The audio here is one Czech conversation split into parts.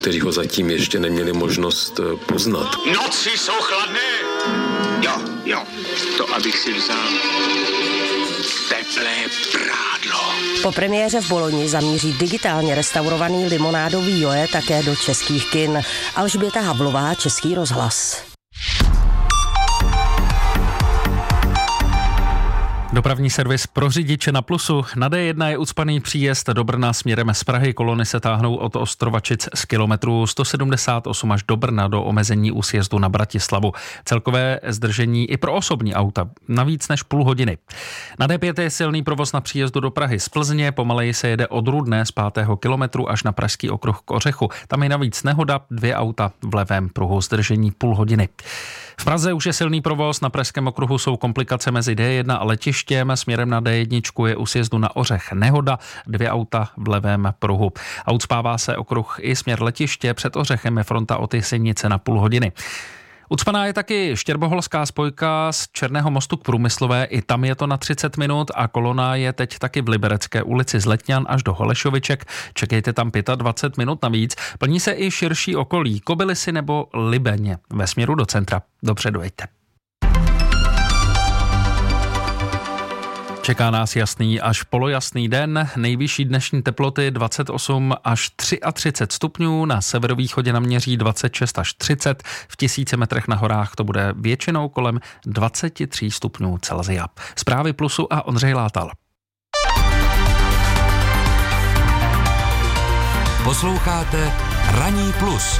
kteří ho zatím ještě neměli možnost poznat. Noci jsou chladné. Jo, to abych si vzal teplé prádlo. Po premiéře v Boloni zamíří digitálně restaurovaný limonádový Joe také do českých kin. Alžběta Havlová, Český rozhlas. Dopravní servis pro řidiče na Plusu. Na D1 je ucpaný příjezd do Brna směrem z Prahy. Kolony se táhnou od Ostrovačic z kilometru 178 až do Brna do omezení u sjezdu na Bratislavu. Celkové zdržení i pro osobní auta na víc než půl hodiny. Na D5 je silný provoz na příjezdu do Prahy z Plzně. Pomaleji se jede od Rudné z 5. kilometru až na pražský okruh k Ořechu. Tam je navíc nehoda, 2 auta v levém pruhu, zdržení půl hodiny. V Praze už je silný provoz, na pražském okruhu jsou komplikace mezi D1 a letištěm, směrem na D1 je u sjezdu na Ořech nehoda, 2 auta v levém pruhu. A ucpává se okruh i směr letiště, před Ořechem je fronta od Jesenice na půl hodiny. Ucpaná je taky štěrboholská spojka z Černého mostu k Průmyslové, i tam je to na 30 minut a kolona je teď taky v Liberecké ulici z Letňan až do Holešoviček. Čekejte tam 25 minut navíc. Plní se i širší okolí, Kobylisy nebo Libeně ve směru do centra. Dopředu jeďte. Čeká nás jasný až polojasný den, nejvyšší dnešní teploty 28 až 33 stupňů, na severovýchodě naměří 26 až 30, v 1000 metrech na horách to bude většinou kolem 23 stupňů Celsia. Zprávy Plusu a Ondřej Látal. Posloucháte Ranní plus.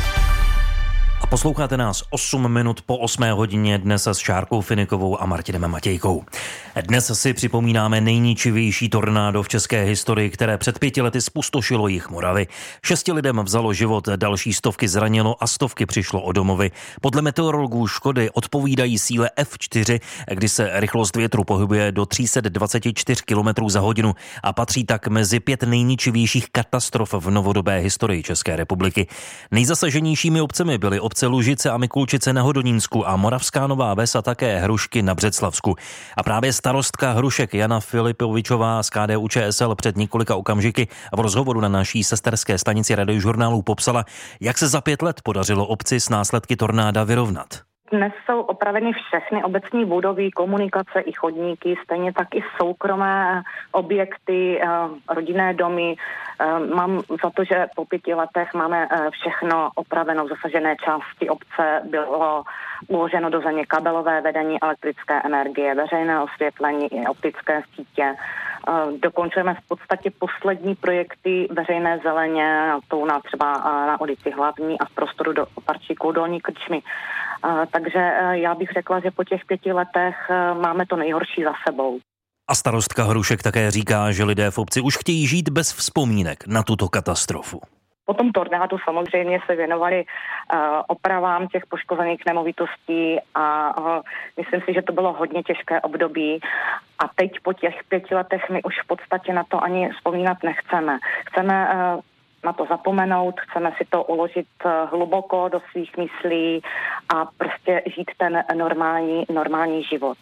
A posloucháte nás 8 minut po 8 hodině dnes s Šárkou Finikovou a Martinem Matějkou. Dnes si připomínáme nejničivější tornádo v české historii, které před 5 lety spustošilo jih Moravy. 6 lidem vzalo život, další stovky zranilo a stovky přišlo o domovy. Podle meteorologů škody odpovídají síle F4, kdy se rychlost větru pohybuje do 324 km za hodinu a patří tak mezi 5 nejničivějších katastrof v novodobé historii České republiky. Nejzasaženějšími obcemi byly obce Lužice a Mikulčice na Hodonínsku a Moravská Nová Ves a také Hrušky na Břeclavsku. A právě starostka Hrušek Jana Filipovičová z KDU-ČSL před několika okamžiky v rozhovoru na naší sesterské stanici Radiožurnálu popsala, jak se za 5 let podařilo obci s následky tornáda vyrovnat. Dnes jsou opraveny všechny obecní budovy, komunikace i chodníky, stejně tak i soukromé objekty, rodinné domy. Mám za to, že po 5 letech máme všechno opraveno v zasažené části obce. Bylo uloženo do země kabelové vedení elektrické energie, veřejné osvětlení i optické sítě. Dokončujeme v podstatě poslední projekty veřejné zeleně, to třeba na ulici Hlavní a v prostoru do parčíku Dolní Krčmy. Takže já bych řekla, že po těch 5 letech máme to nejhorší za sebou. A starostka Hrušek také říká, že lidé v obci už chtějí žít bez vzpomínek na tuto katastrofu. Po tom tornádu samozřejmě se věnovali opravám těch poškozených nemovitostí a myslím si, že to bylo hodně těžké období. A teď po těch 5 letech my už v podstatě na to ani vzpomínat nechceme. Chceme na to zapomenout, chceme si to uložit hluboko do svých myslí a prostě žít ten normální život.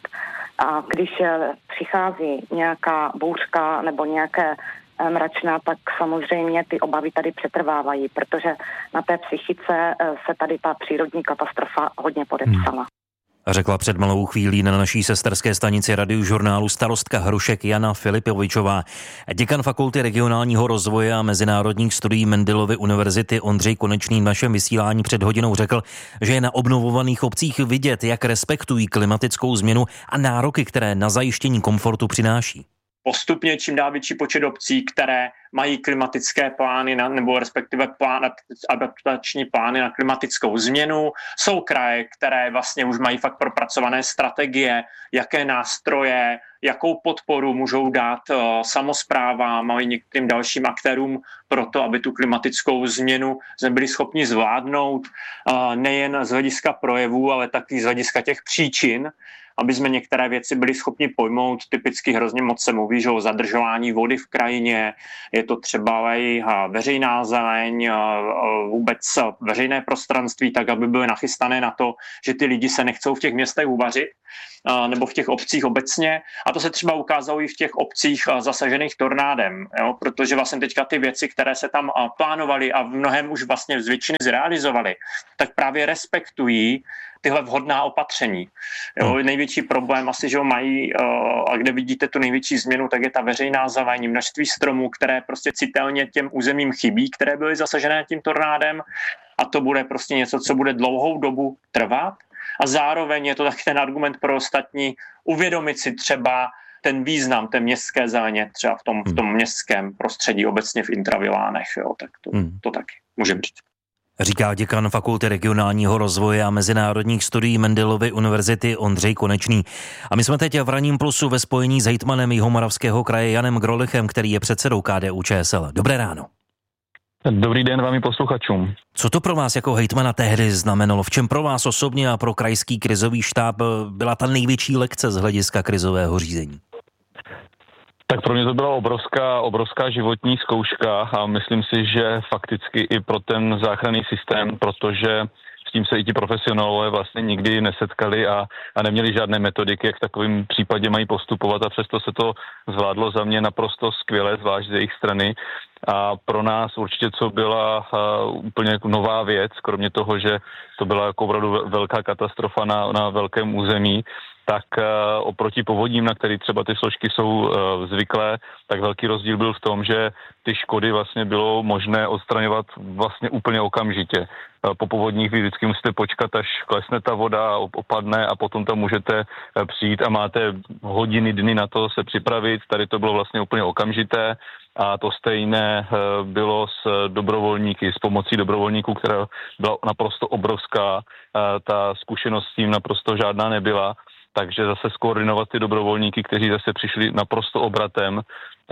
A když přichází nějaká bouřka nebo nějaké mračná, tak samozřejmě ty obavy tady přetrvávají, protože na té psychice se tady ta přírodní katastrofa hodně podepsala. Řekla před malou chvílí na naší sesterské stanici Radiožurnálu starostka Hrušek Jana Filipovičová. Děkan Fakulty regionálního rozvoje a mezinárodních studií Mendelovy univerzity Ondřej Konečný v našem vysílání před hodinou řekl, že je na obnovovaných obcích vidět, jak respektují klimatickou změnu a nároky, které na zajištění komfortu přináší. Postupně čím dál větší počet obcí, které mají klimatické plány nebo respektive adaptační plány na klimatickou změnu. Jsou kraje, které vlastně už mají fakt propracované strategie, jaké nástroje, jakou podporu můžou dát samosprávám a některým dalším aktérům pro to, aby tu klimatickou změnu jsme byli schopni zvládnout nejen z hlediska projevů, ale taky z hlediska těch příčin, aby jsme některé věci byli schopni pojmout. Typicky hrozně moc se mluví, že o zadržování vody v krajině, je to třeba i veřejná zeleň, vůbec veřejné prostranství, tak aby byly nachystané na to, že ty lidi se nechcou v těch městech uvařit. nebo v těch obcích obecně. A to se třeba ukázalo i v těch obcích zasažených tornádem, jo? Protože vlastně teďka ty věci, které se tam plánovaly a v mnohem už vlastně z většiny zrealizovaly, tak právě respektují tyhle vhodná opatření. Jo, největší problém asi, že ho mají, a kde vidíte tu největší změnu, tak je ta veřejná zeleň, množství stromů, které prostě citelně těm územím chybí, které byly zasažené tím tornádem, a to bude prostě něco, co bude dlouhou dobu trvat. A zároveň je to taky ten argument pro ostatní uvědomit si třeba ten význam té městské zeleně třeba v tom městském prostředí, obecně v intravilánech. Jo, tak to taky můžeme říct. Říká děkan Fakulty regionálního rozvoje a mezinárodních studií Mendelovy univerzity Ondřej Konečný. A my jsme teď v Ranním plusu ve spojení s hejtmanem Jihomoravského kraje Janem Grolichem, který je předsedou KDU-ČSL. Dobré ráno. Dobrý den vám i posluchačům. Co to pro vás jako hejtmana tehdy znamenalo? V čem pro vás osobně a pro krajský krizový štáb byla ta největší lekce z hlediska krizového řízení? Tak pro mě to byla obrovská životní zkouška a myslím si, že fakticky i pro ten záchranný systém, protože s tím se i ti profesionálové vlastně nikdy nesetkali a neměli žádné metodiky, jak v takovém případě mají postupovat, a přesto se to zvládlo za mě naprosto skvěle, zvlášť z jejich strany. A pro nás určitě, co byla úplně nová věc, kromě toho, že to byla jako opravdu velká katastrofa na velkém území, tak oproti povodním, na který třeba ty složky jsou zvyklé, tak velký rozdíl byl v tom, že ty škody vlastně bylo možné odstraňovat vlastně úplně okamžitě. Po povodních vy vždycky musíte počkat, až klesne ta voda, opadne a potom tam můžete přijít a máte hodiny, dny na to se připravit. Tady to bylo vlastně úplně okamžité. A to stejné bylo s dobrovolníky, s pomocí dobrovolníků, která byla naprosto obrovská. Ta zkušenost s tím naprosto žádná nebyla. Takže zase skoordinovat ty dobrovolníky, kteří zase přišli naprosto obratem,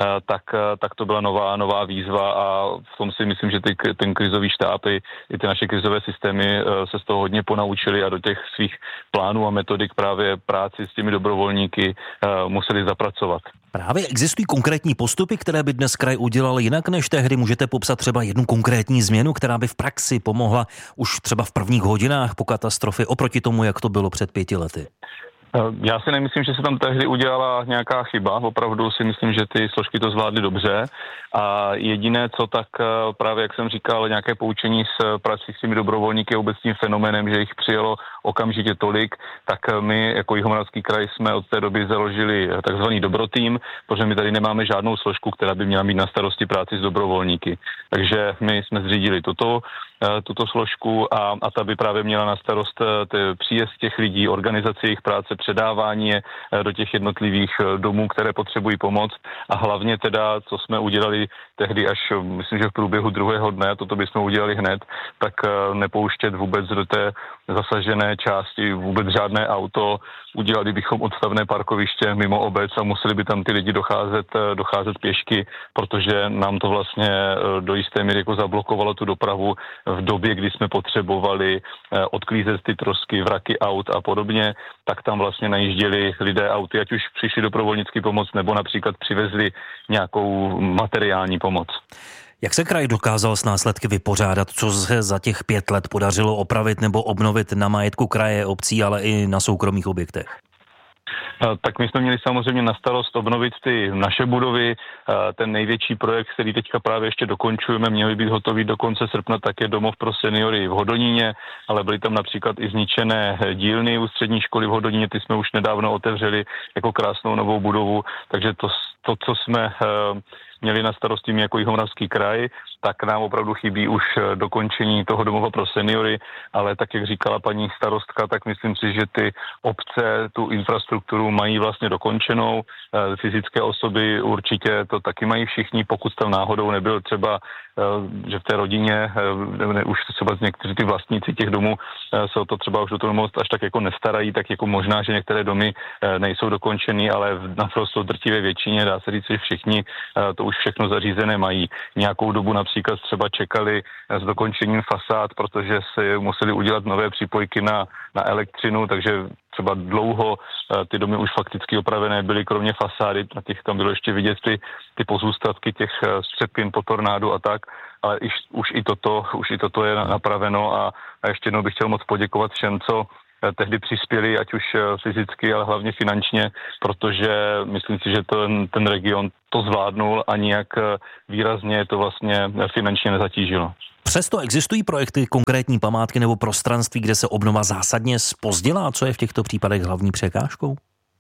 tak to byla nová výzva a v tom si myslím, že ten krizový štáb i ty naše krizové systémy se z toho hodně ponaučili a do těch svých plánů a metodik právě práci s těmi dobrovolníky museli zapracovat. Právě existují konkrétní postupy, které by dnes kraj udělal jinak než tehdy? Můžete popsat třeba jednu konkrétní změnu, která by v praxi pomohla už třeba v prvních hodinách po katastrofě oproti tomu, jak to bylo před 5 lety? Já si nemyslím, že se tam tehdy udělala nějaká chyba. Opravdu si myslím, že ty složky to zvládly dobře. A jediné, co tak právě, jak jsem říkal, nějaké poučení s prací s těmi dobrovolníky je vůbec tím fenoménem, že jich přijelo okamžitě tolik, tak my jako Jihomoravský kraj jsme od té doby založili takzvaný dobrotým, protože my tady nemáme žádnou složku, která by měla mít na starosti práci s dobrovolníky. Takže my jsme zřídili tuto složku a ta by právě měla na starost příjezd těch lidí, organizaci jejich práce, předávání je do těch jednotlivých domů, které potřebují pomoc, a hlavně teda, co jsme udělali tehdy až, myslím, že v průběhu druhého dne, a toto bychom udělali hned, tak nepouštět vůbec do té zasažené části vůbec žádné auto, udělali bychom odstavné parkoviště mimo obec a museli by tam ty lidi docházet pěšky, protože nám to vlastně do jisté míry jako zablokovalo tu dopravu v době, kdy jsme potřebovali odklízet ty trosky, vraky aut a podobně, tak tam vlastně najížděli lidé auty, ať už přišli dobrovolnický pomoc nebo například přivezli nějakou materiální pomoc. Jak se kraj dokázal s následky vypořádat? Co se za těch 5 let podařilo opravit nebo obnovit na majetku kraje, obcí, ale i na soukromých objektech? Tak my jsme měli samozřejmě na starost obnovit ty naše budovy. Ten největší projekt, který teďka právě ještě dokončujeme, měl být hotový do konce srpna, tak je domov pro seniory v Hodoníně, ale byly tam například i zničené dílny u střední školy v Hodoníně, ty jsme už nedávno otevřeli jako krásnou novou budovu, takže to co jsme měli na starosti my jako Jihomoravský kraj, tak nám opravdu chybí už dokončení toho domova pro seniory, ale tak, jak říkala paní starostka, tak myslím si, že ty obce tu infrastrukturu mají vlastně dokončenou. Fyzické osoby určitě to taky mají všichni, pokud tam náhodou nebyl třeba, že v té rodině už třeba někteří ty vlastníci těch domů se o to třeba už do toho moc až tak jako nestarají, tak jako možná, že některé domy nejsou dokončeny, ale v naprosto drtivé většině dá se říct, že všichni to už všechno zařízené mají. Nějakou dobu například třeba čekali s dokončením fasád, protože se museli udělat nové přípojky na elektřinu, takže třeba dlouho ty domy už fakticky opravené byly, kromě fasády, na těch tam bylo ještě vidět ty pozůstatky těch střepin po tornádu a tak, ale už i toto je napraveno a ještě jednou bych chtěl moc poděkovat všem, co tehdy přispěli, ať už fyzicky, ale hlavně finančně, protože myslím si, že ten region to zvládnul a nijak výrazně to vlastně finančně nezatížilo. Přesto existují projekty, konkrétní památky nebo prostranství, kde se obnova zásadně zpozdila? A co je v těchto případech hlavní překážkou?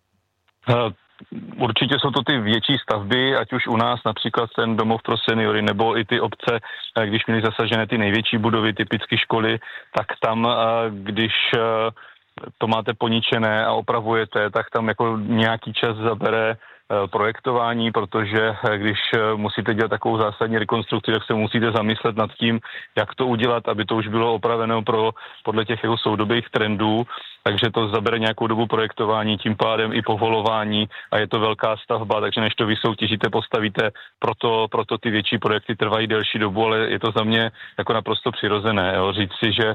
Určitě jsou to ty větší stavby, ať už u nás například ten domov pro seniory, nebo i ty obce, když měly zasažené ty největší budovy, typicky školy, tak tam, když to máte poničené a opravujete, tak tam jako nějaký čas zabere projektování, protože když musíte dělat takovou zásadní rekonstrukci, tak se musíte zamyslet nad tím, jak to udělat, aby to už bylo opraveno podle těch jako soudobých trendů, takže to zabere nějakou dobu projektování, tím pádem i povolování a je to velká stavba, takže než to vysoutěžíte, postavíte, proto ty větší projekty trvají delší dobu, ale je to za mě jako naprosto přirozené. Jo. Říct si, že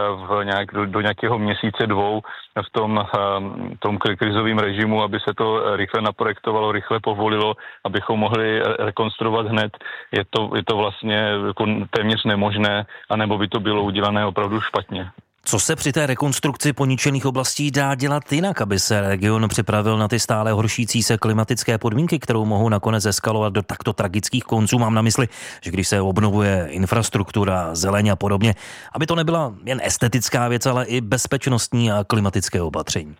do nějakého měsíce, dvou v tom krizovým režimu, aby se to rychle naprojektovalo, rychle povolilo, abychom mohli rekonstruovat hned, je to vlastně jako téměř nemožné, anebo by to bylo udělané opravdu špatně. Co se při té rekonstrukci poničených oblastí dá dělat jinak, aby se region připravil na ty stále horšící se klimatické podmínky, kterou mohou nakonec eskalovat do takto tragických konců? Mám na mysli, že když se obnovuje infrastruktura, zeleň a podobně, aby to nebyla jen estetická věc, ale i bezpečnostní a klimatické opatření.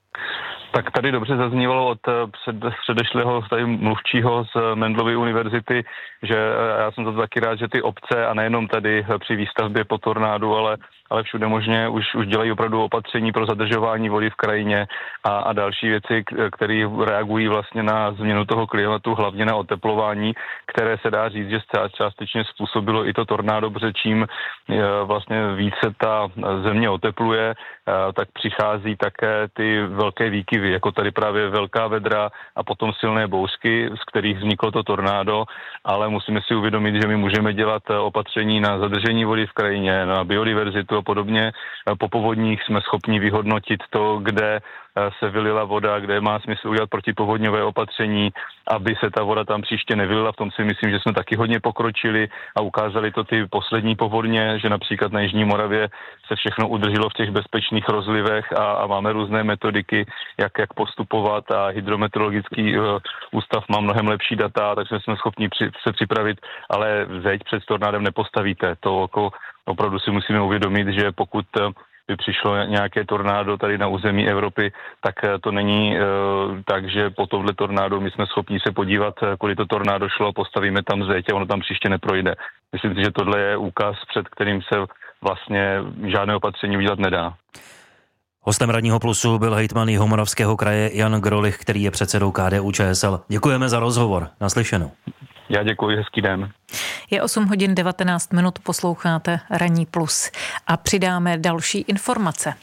Tak tady dobře zaznívalo od předešlého tady mluvčího z Mendelovy univerzity, že já jsem to taky rád, že ty obce a nejenom tady při výstavbě po tornádu, ale všude možně už dělají opravdu opatření pro zadržování vody v krajině a další věci, které reagují vlastně na změnu toho klimatu, hlavně na oteplování, které se dá říct, že částečně způsobilo i to tornádo, protože čím vlastně více ta země otepluje, tak přichází také ty velké výkyvy, jako tady právě velká vedra a potom silné bouřky, z kterých vzniklo to tornádo, ale musíme si uvědomit, že my můžeme dělat opatření na zadržení vody v krajině, na biodiverzitu a podobně. Po povodních jsme schopni vyhodnotit to, kde se vylila voda, kde má smysl udělat protipovodňové opatření, aby se ta voda tam příště nevylila. V tom si myslím, že jsme taky hodně pokročili a ukázali to ty poslední povodně, že například na Jižní Moravě se všechno udrželo v těch bezpečných rozlivech a máme různé metodiky, jak postupovat a hydrometeorologický ústav má mnohem lepší data, takže jsme schopni se připravit, ale zeď před tornádem nepostavíte. To jako opravdu si musíme uvědomit, že pokud by přišlo nějaké tornádo tady na území Evropy, tak to není tak, že po tohle tornádo my jsme schopni se podívat, kudy to tornádo šlo, postavíme tam zeď a ono tam příště neprojde. Myslím si, že tohle je úkaz, před kterým se vlastně žádné opatření udělat nedá. Hostem Ranního plusu byl hejtman Jihomoravského kraje Jan Grolich, který je předsedou KDU-ČSL. Děkujeme za rozhovor. Naslyšenou. Já děkuji, hezký den. Je 8 hodin 19 minut, posloucháte Ranní plus a přidáme další informace.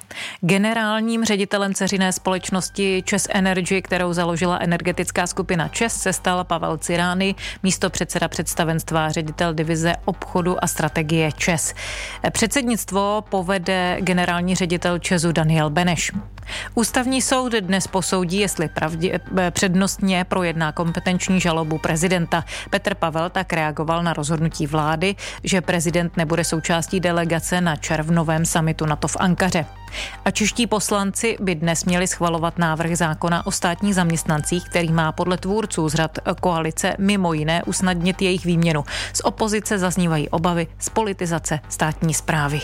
Generálním ředitelem dceřiné společnosti ČEZ Energy, kterou založila energetická skupina ČEZ, se stal Pavel Cirány, místopředseda představenstva, ředitel divize obchodu a strategie ČEZ. Předsednictvo povede generální ředitel ČEZu Daniel Beneš. Ústavní soud dnes posoudí, jestli přednostně projedná kompetenční žalobu prezidenta. Petr Pavel tak reagoval na rozhodnutí vlády, že prezident nebude součástí delegace na červnovém summitu NATO v Ankaře. A čeští poslanci by dnes měli schvalovat návrh zákona o státních zaměstnancích, který má podle tvůrců z řad koalice mimo jiné usnadnit jejich výměnu. Z opozice zaznívají obavy z politizace státní správy.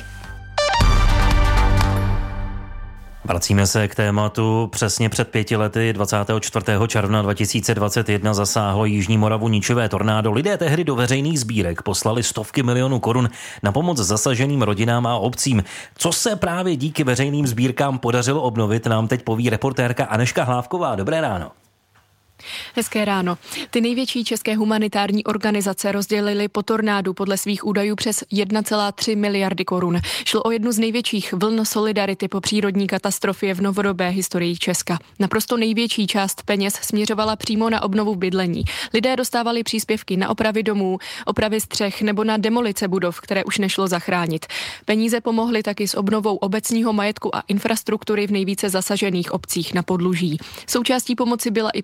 Vracíme se k tématu. Přesně před 5 lety, 24. června 2021, zasáhlo Jižní Moravu ničivé tornádo. Lidé tehdy do veřejných sbírek poslali stovky milionů korun na pomoc zasaženým rodinám a obcím. Co se právě díky veřejným sbírkám podařilo obnovit, nám teď poví reportérka Anežka Hlávková. Dobré ráno. Hezké ráno. Ty největší české humanitární organizace rozdělily po tornádu podle svých údajů přes 1,3 miliardy korun. Šlo o jednu z největších vln solidarity po přírodní katastrofě v novodobé historii Česka. Naprosto největší část peněz směřovala přímo na obnovu bydlení. Lidé dostávali příspěvky na opravy domů, opravy střech nebo na demolice budov, které už nešlo zachránit. Peníze pomohly taky s obnovou obecního majetku a infrastruktury v nejvíce zasažených obcích na podluží. Součástí pomoci byla i psychosociální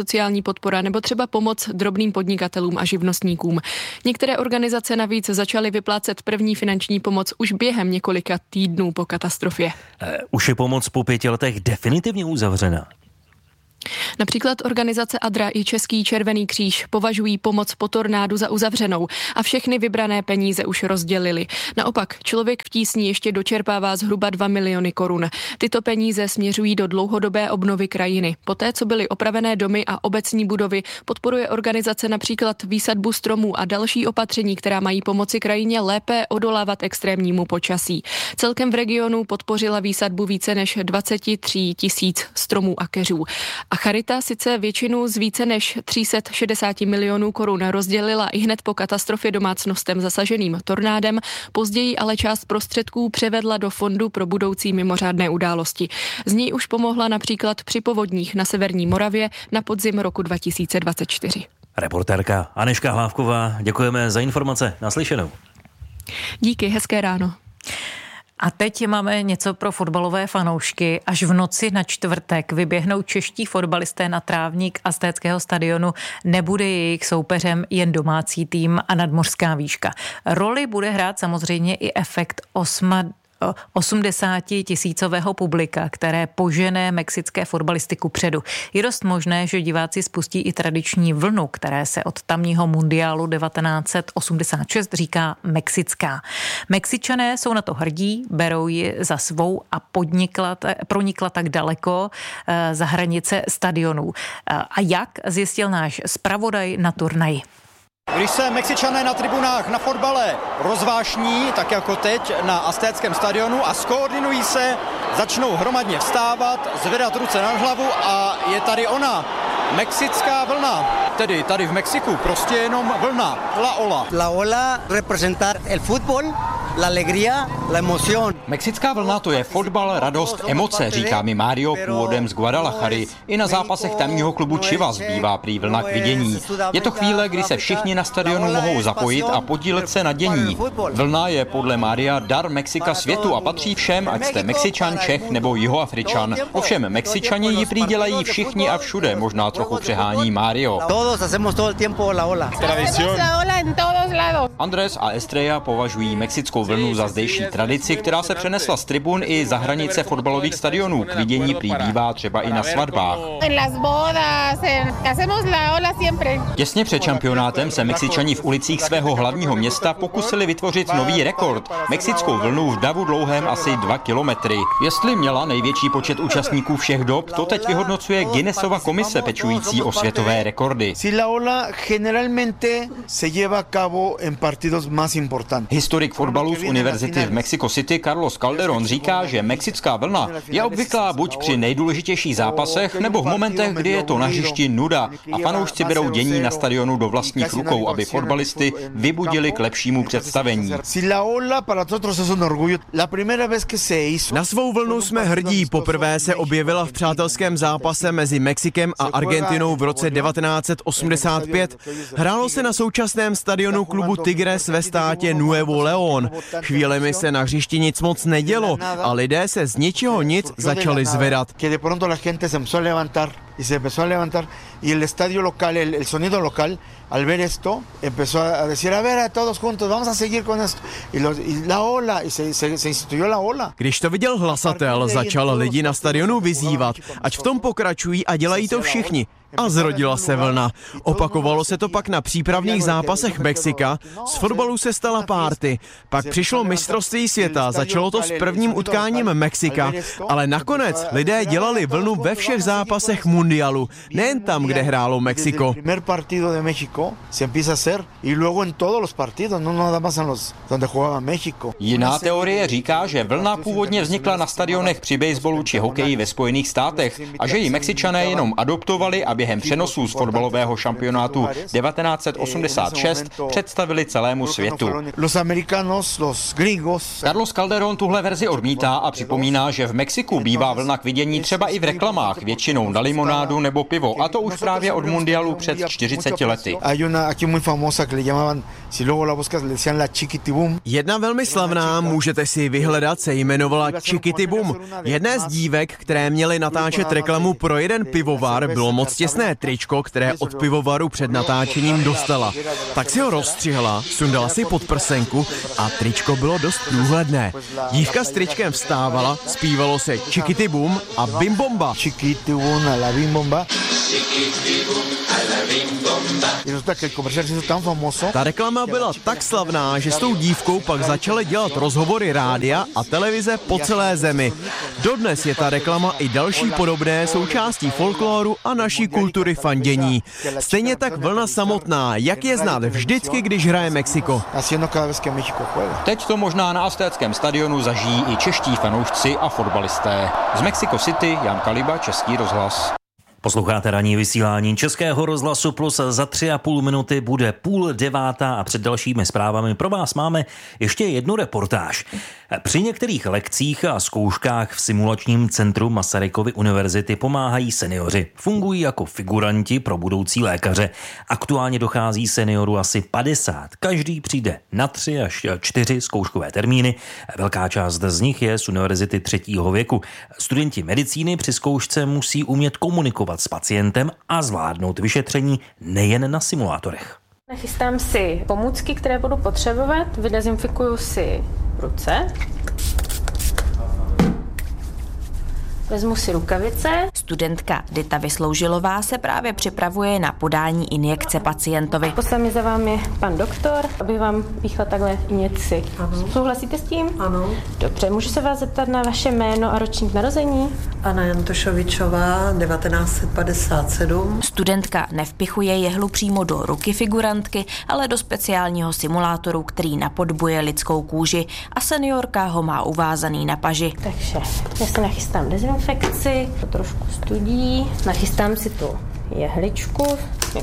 sociální podpora nebo třeba pomoc drobným podnikatelům a živnostníkům. Některé organizace navíc začaly vyplácet první finanční pomoc už během několika týdnů po katastrofě. Už je pomoc po 5 letech definitivně uzavřena? Například organizace ADRA i Český červený kříž považují pomoc po tornádu za uzavřenou a všechny vybrané peníze už rozdělili. Naopak, Člověk v tísni ještě dočerpává zhruba 2 miliony korun. Tyto peníze směřují do dlouhodobé obnovy krajiny. Poté, co byly opravené domy a obecní budovy, podporuje organizace například výsadbu stromů a další opatření, která mají pomoci krajině lépe odolávat extrémnímu počasí. Celkem v regionu podpořila výsadbu více než 23 000 stromů a keřů. A Charita sice většinu z více než 360 milionů korun rozdělila i hned po katastrofě domácnostem zasaženým tornádem, později ale část prostředků převedla do fondu pro budoucí mimořádné události. Z něj už pomohla například při povodních na severní Moravě na podzim roku 2024. Reportérka Anežka Hlávková, děkujeme za informace. Naslyšenou. Díky, hezké ráno. A teď máme něco pro fotbalové fanoušky. Až v noci na čtvrtek vyběhnou čeští fotbalisté na trávník Aztéckého stadionu. Nebude jejich soupeřem jen domácí tým a nadmořská výška. Roli bude hrát samozřejmě i efekt 80 000 publika, které požene mexické fotbalisty kupředu. Je dost možné, že diváci spustí i tradiční vlnu, které se od tamního mundiálu 1986 říká mexická. Mexičané jsou na to hrdí, berou ji za svou a pronikla tak daleko za hranice stadionů. A jak zjistil náš zpravodaj na turnaji? Když se Mexičané na tribunách na fotbale rozvášní, tak jako teď na Aztéckém stadionu, a skoordinují se, začnou hromadně vstávat, zvedat ruce nad hlavu a je tady ona, mexická vlna. Tedy tady v Mexiku prostě jenom vlna, la ola. La ola representar el fútbol, la alegría, la emoción. Mexická vlna to je fotbal, radost, emoce, říká mi Mario původem z Guadalajary. I na zápasech tamního klubu Chivas bývá prý vlna k vidění. Je to chvíle, kdy se všichni na stadionu mohou zapojit a podílet se na dění. Vlna je podle Maria dar Mexika světu a patří všem, ať jste Mexičan, Čech nebo Jihoafričan. Ovšem Mexičani ji prý dělají všichni a všude, možná trochu přehání Mario. Andrés a Estrella považují mexickou vlnu za zdejší tradici, která se přenesla z tribun i za hranice fotbalových stadionů. K vidění prý bývá třeba i na svatbách. Těsně před šampionátem se Mexičani v ulicích svého hlavního města pokusili vytvořit nový rekord. Mexickou vlnu v davu dlouhém asi 2 kilometry. Jestli měla největší počet účastníků všech dob, to teď vyhodnocuje Guinnessova komise pečující o světové rekordy. Historik fotbalu z univerzity v Mexico City Carlos Calderón říká, že mexická vlna je obvyklá buď při nejdůležitějších zápasech, nebo v momentech, kdy je to na hřišti nuda a fanoušci berou dění na stadionu do vlastních rukou, aby fotbalisty vybudili k lepšímu představení. Na svou vlnu jsme hrdí. Poprvé se objevila v přátelském zápase mezi Mexikem a Argentinou v roce 1985. Hrálo se na současném stadionu klubu Tigres ve státě Nuevo León. Chvílemi se na hřišti nic moc nedělo a lidé se z ničeho nic začali zvedat. Y se empezó a levantar y el estadio local, el sonido local, al ver esto, empezó a decir, a ver, a todos juntos, vamos a seguir con esto. Y la ola, y se instituyó la ola. Když to viděl hlasatel, začal lidi na stadionu vyzývat, ať v tom pokračují a dělají to všichni. A zrodila se vlna. Opakovalo se to pak na přípravných zápasech Mexika, z fotbalu se stala párty. Pak přišlo mistrovství světa, začalo to s prvním utkáním Mexika, ale nakonec lidé dělali vlnu ve všech zápasech mundialu, nejen tam, kde hrálo Mexiko. Jiná teorie říká, že vlna původně vznikla na stadionech při baseballu či hokeji ve Spojených státech a že ji Mexičané jenom adoptovali a během přenosů z fotbalového šampionátu 1986 představili celému světu. Carlos Calderón tuhle verzi odmítá a připomíná, že v Mexiku bývá vlna k vidění třeba i v reklamách, většinou na limonádu nebo pivo, a to už právě od mundialu před 40 lety. Jedna velmi slavná, můžete si vyhledat, se jmenovala Chiquitibum. Jedné z dívek, které měly natáčet reklamu pro jeden pivovar, bylo moc těsně těsné tričko, které od pivovaru před natáčením dostala. Tak si ho rozstřihla, sundala si podprsenku a tričko bylo dost průhledné. Dívka s tričkem vstávala, zpívalo se Chiquiti Boom a Bim Bomba. Chiquiti Boom a la Bim Bomba. Ta reklama byla tak slavná, že s tou dívkou pak začaly dělat rozhovory rádia a televize po celé zemi. Dodnes je ta reklama i další podobné součástí folkloru a naší kultury fandění. Stejně tak vlna samotná, jak je znát vždycky, když hraje Mexiko. Teď to možná na Aztéckém stadionu zažijí i čeští fanoušci a fotbalisté. Z Mexico City Jan Kaliba, Český rozhlas. Posloucháte ranní vysílání Českého rozhlasu Plus. Za 3,5 minuty bude 8:30 a před dalšími zprávami pro vás máme ještě jednu reportáž. Při některých lekcích a zkouškách v simulačním centru Masarykovy univerzity pomáhají seniori. Fungují jako figuranti pro budoucí lékaře. Aktuálně dochází seniorů asi 50. Každý přijde na 3 až 4 zkouškové termíny. Velká část z nich je z univerzity 3. věku. Studenti medicíny při zkoušce musí umět komunikovat s pacientem a zvládnout vyšetření nejen na simulátorech. Nachystám si pomůcky, které budu potřebovat, vydezinfikuju si ruce. Vezmu si rukavice. Studentka Dita Vysloužilová se právě připravuje na podání injekce pacientovi. Poslal za vámi pan doktor, aby vám píchla takhle injekci. Ano. Souhlasíte s tím? Ano. Dobře, můžu se vás zeptat na vaše jméno a ročník narození? Anna Jantošovičová, 1957. Studentka nevpichuje jehlu přímo do ruky figurantky, ale do speciálního simulátoru, který napodobuje lidskou kůži a seniorka ho má uvázaný na paži. Takže já se nachystám dezinfekci, trošku studí, nachystám si tu jehličku.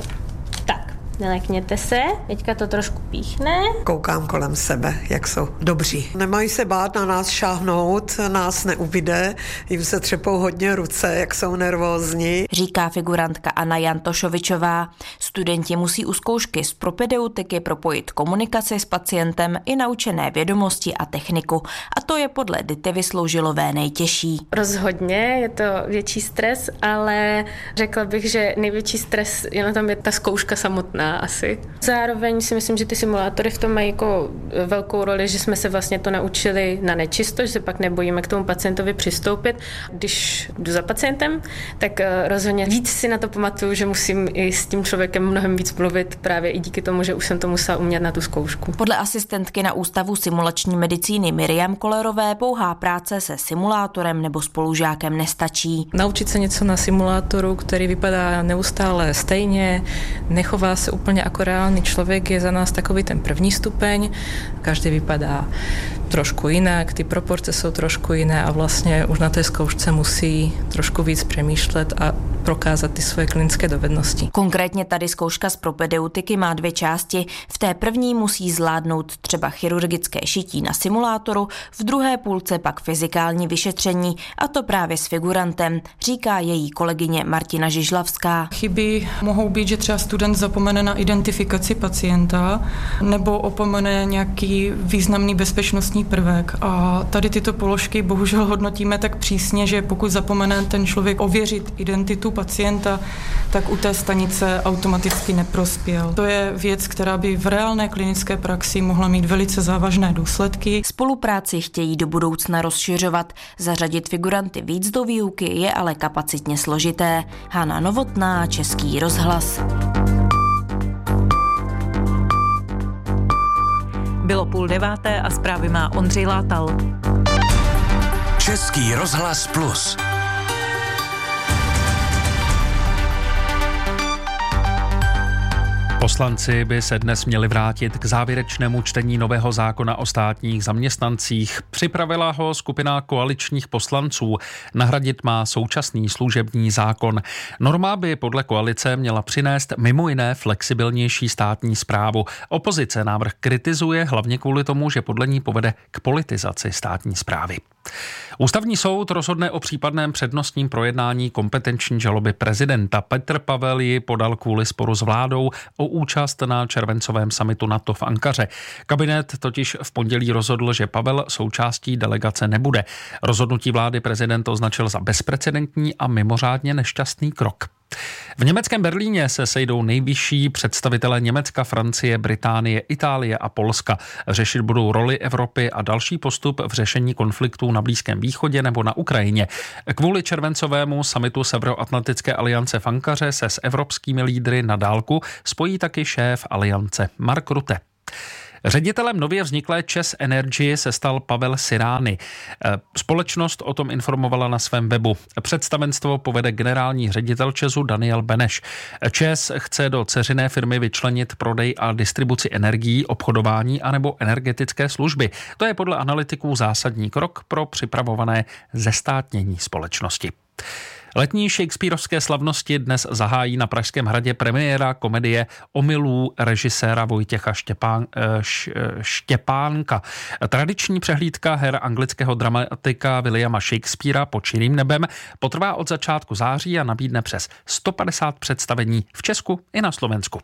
Tak, nelekněte se, teďka to trošku píchne. Koukám kolem sebe, jak jsou dobří. Nemají se bát na nás šáhnout, nás neubide, jim se třepou hodně ruce, jak jsou nervózní. Říká figurantka Anna Jantošovičová. Studenti musí u zkoušky z propedeutiky propojit komunikaci s pacientem i naučené vědomosti a techniku. A to je podle Dity Vysloužilové nejtěžší. Rozhodně je to větší stres, ale řekla bych, že největší stres je na tom je ta zkouška samotná asi. Zároveň si myslím, že ty simulátory v tom mají jako velkou roli, že jsme se vlastně to naučili na nečisto, že se pak nebojíme k tomu pacientovi přistoupit. Když jdu za pacientem, tak rozhodně víc si na to pamatuju, že musím i s tím člověkem mnohem víc mluvit, právě i díky tomu, že už jsem to musela umět na tu zkoušku. Podle asistentky na Ústavu simulační medicíny Miriam Kolerové pouhá práce se simulátorem nebo spolužákem nestačí. Naučit se něco na simulátoru, který vypadá neustále stejně, nechová se úplně jako reálný člověk, je za nás takový ten první stupeň. Každý vypadá trošku jinak, ty proporce jsou trošku jiné a vlastně už na té zkoušce musí trošku víc přemýšlet a prokázat ty svoje klinické dovednosti. Konkrétně tady zkouška z propedeutiky má 2 části. V té první musí zvládnout třeba chirurgické šití na simulátoru, v druhé půlce pak fyzikální vyšetření, a to právě s figurantem, říká její kolegyně Martina Žižlavská. Chyby mohou být, že třeba student zapomene na identifikaci pacienta nebo opomene nějaký významný bezpečnostní prvek. A tady tyto položky bohužel hodnotíme tak přísně, že pokud zapomene ten člověk ověřit identitu pacienta, tak u té stanice automaticky neprospěl. To je věc, která by v reálné klinické praxi mohla mít velice závažné důsledky. Spolupráci chtějí do budoucna rozšiřovat. Zařadit figuranty víc do výuky je ale kapacitně složité. Hana Novotná, Český rozhlas. Bylo 8:30 a zprávy má Ondřej Látal. Český rozhlas Plus. Poslanci by se dnes měli vrátit k závěrečnému čtení nového zákona o státních zaměstnancích. Připravila ho skupina koaličních poslanců. Nahradit má současný služební zákon. Norma by podle koalice měla přinést mimo jiné flexibilnější státní správu. Opozice návrh kritizuje hlavně kvůli tomu, že podle ní povede k politizaci státní správy. Ústavní soud rozhodne o případném přednostním projednání kompetenční žaloby prezidenta. Petr Pavel ji podal kvůli sporu s vládou o účast na červencovém summitu NATO v Ankaře. Kabinet totiž v pondělí rozhodl, že Pavel součástí delegace nebude. Rozhodnutí vlády prezident označil za bezprecedentní a mimořádně nešťastný krok. V německém Berlíně se sejdou nejvyšší představitelé Německa, Francie, Británie, Itálie a Polska. Řešit budou roli Evropy a další postup v řešení konfliktů na Blízkém východě nebo na Ukrajině. Kvůli červencovému summitu Severoatlantické aliance v Ankaře se s evropskými lídry na dálku spojí taky šéf aliance Mark Rutte. Ředitelem nově vzniklé ČEZ Energy se stal Pavel Sirány. Společnost o tom informovala na svém webu. Představenstvo povede generální ředitel ČEZu Daniel Beneš. ČEZ chce do dceřiné firmy vyčlenit prodej a distribuci energií, obchodování anebo energetické služby. To je podle analytiků zásadní krok pro připravované zestátnění společnosti. Letní shakespearovské slavnosti dnes zahájí na Pražském hradě premiéra komedie Omylů režiséra Vojtěcha Štěpánka. Tradiční přehlídka her anglického dramatika Williama Shakespearea Pod čirým nebem potrvá od začátku září a nabídne přes 150 představení v Česku i na Slovensku.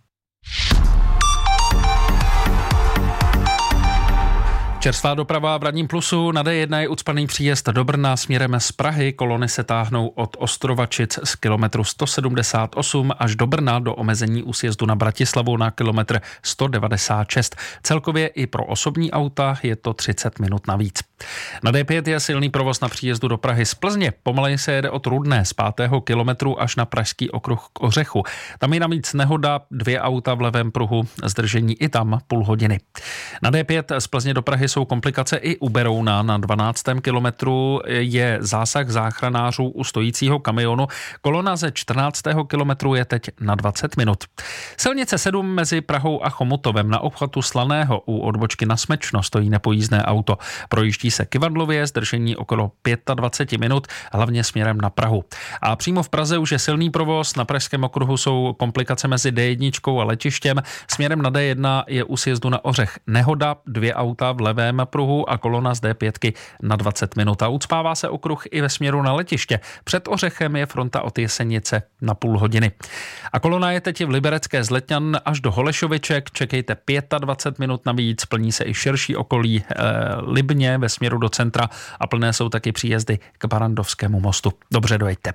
Čerstvá doprava v ranním plusu. Na D1 je ucpaný příjezd do Brna směrem z Prahy. Kolony se táhnou od Ostrovačic z kilometru 178 až do Brna do omezení u sjezdu na Bratislavu na kilometr 196. Celkově i pro osobní auta je to 30 minut navíc. Na D5 je silný provoz na příjezdu do Prahy z Plzně. Pomaleji se jede od Rudné z 5. kilometru až na pražský okruh k Ořechu. Tam je navíc nehoda, 2 auta v levém pruhu, zdržení i tam půl hodiny. Na D5 z Plzně do Prahy jsou komplikace i u Berouna. Na 12. kilometru je zásah záchranářů u stojícího kamionu. Kolona ze 14. kilometru je teď na 20 minut. Silnice 7 mezi Prahou a Chomutovem na obchvatu Slaného u odbočky na Smečno stojí nepojízdné auto. Projíždí se Kyvadlově, zdržení okolo 25 minut, hlavně směrem na Prahu. A přímo v Praze už je silný provoz. Na pražském okruhu jsou komplikace mezi D1 a letištěm. Směrem na D1 je u sjezdu na Ořech nehoda, 2 auta v levém pruhu a kolona z D5 na 20 minut. A ucpává se okruh i ve směru na letiště. Před Ořechem je fronta od Jesenice na půl hodiny. A kolona je teď v Liberecké z Letňan až do Holešoviček. Čekejte 25 minut navíc. Plní se i širší okolí Libně ve směru do centra a plné jsou taky příjezdy k Barandovskému mostu. Dobře dojeďte.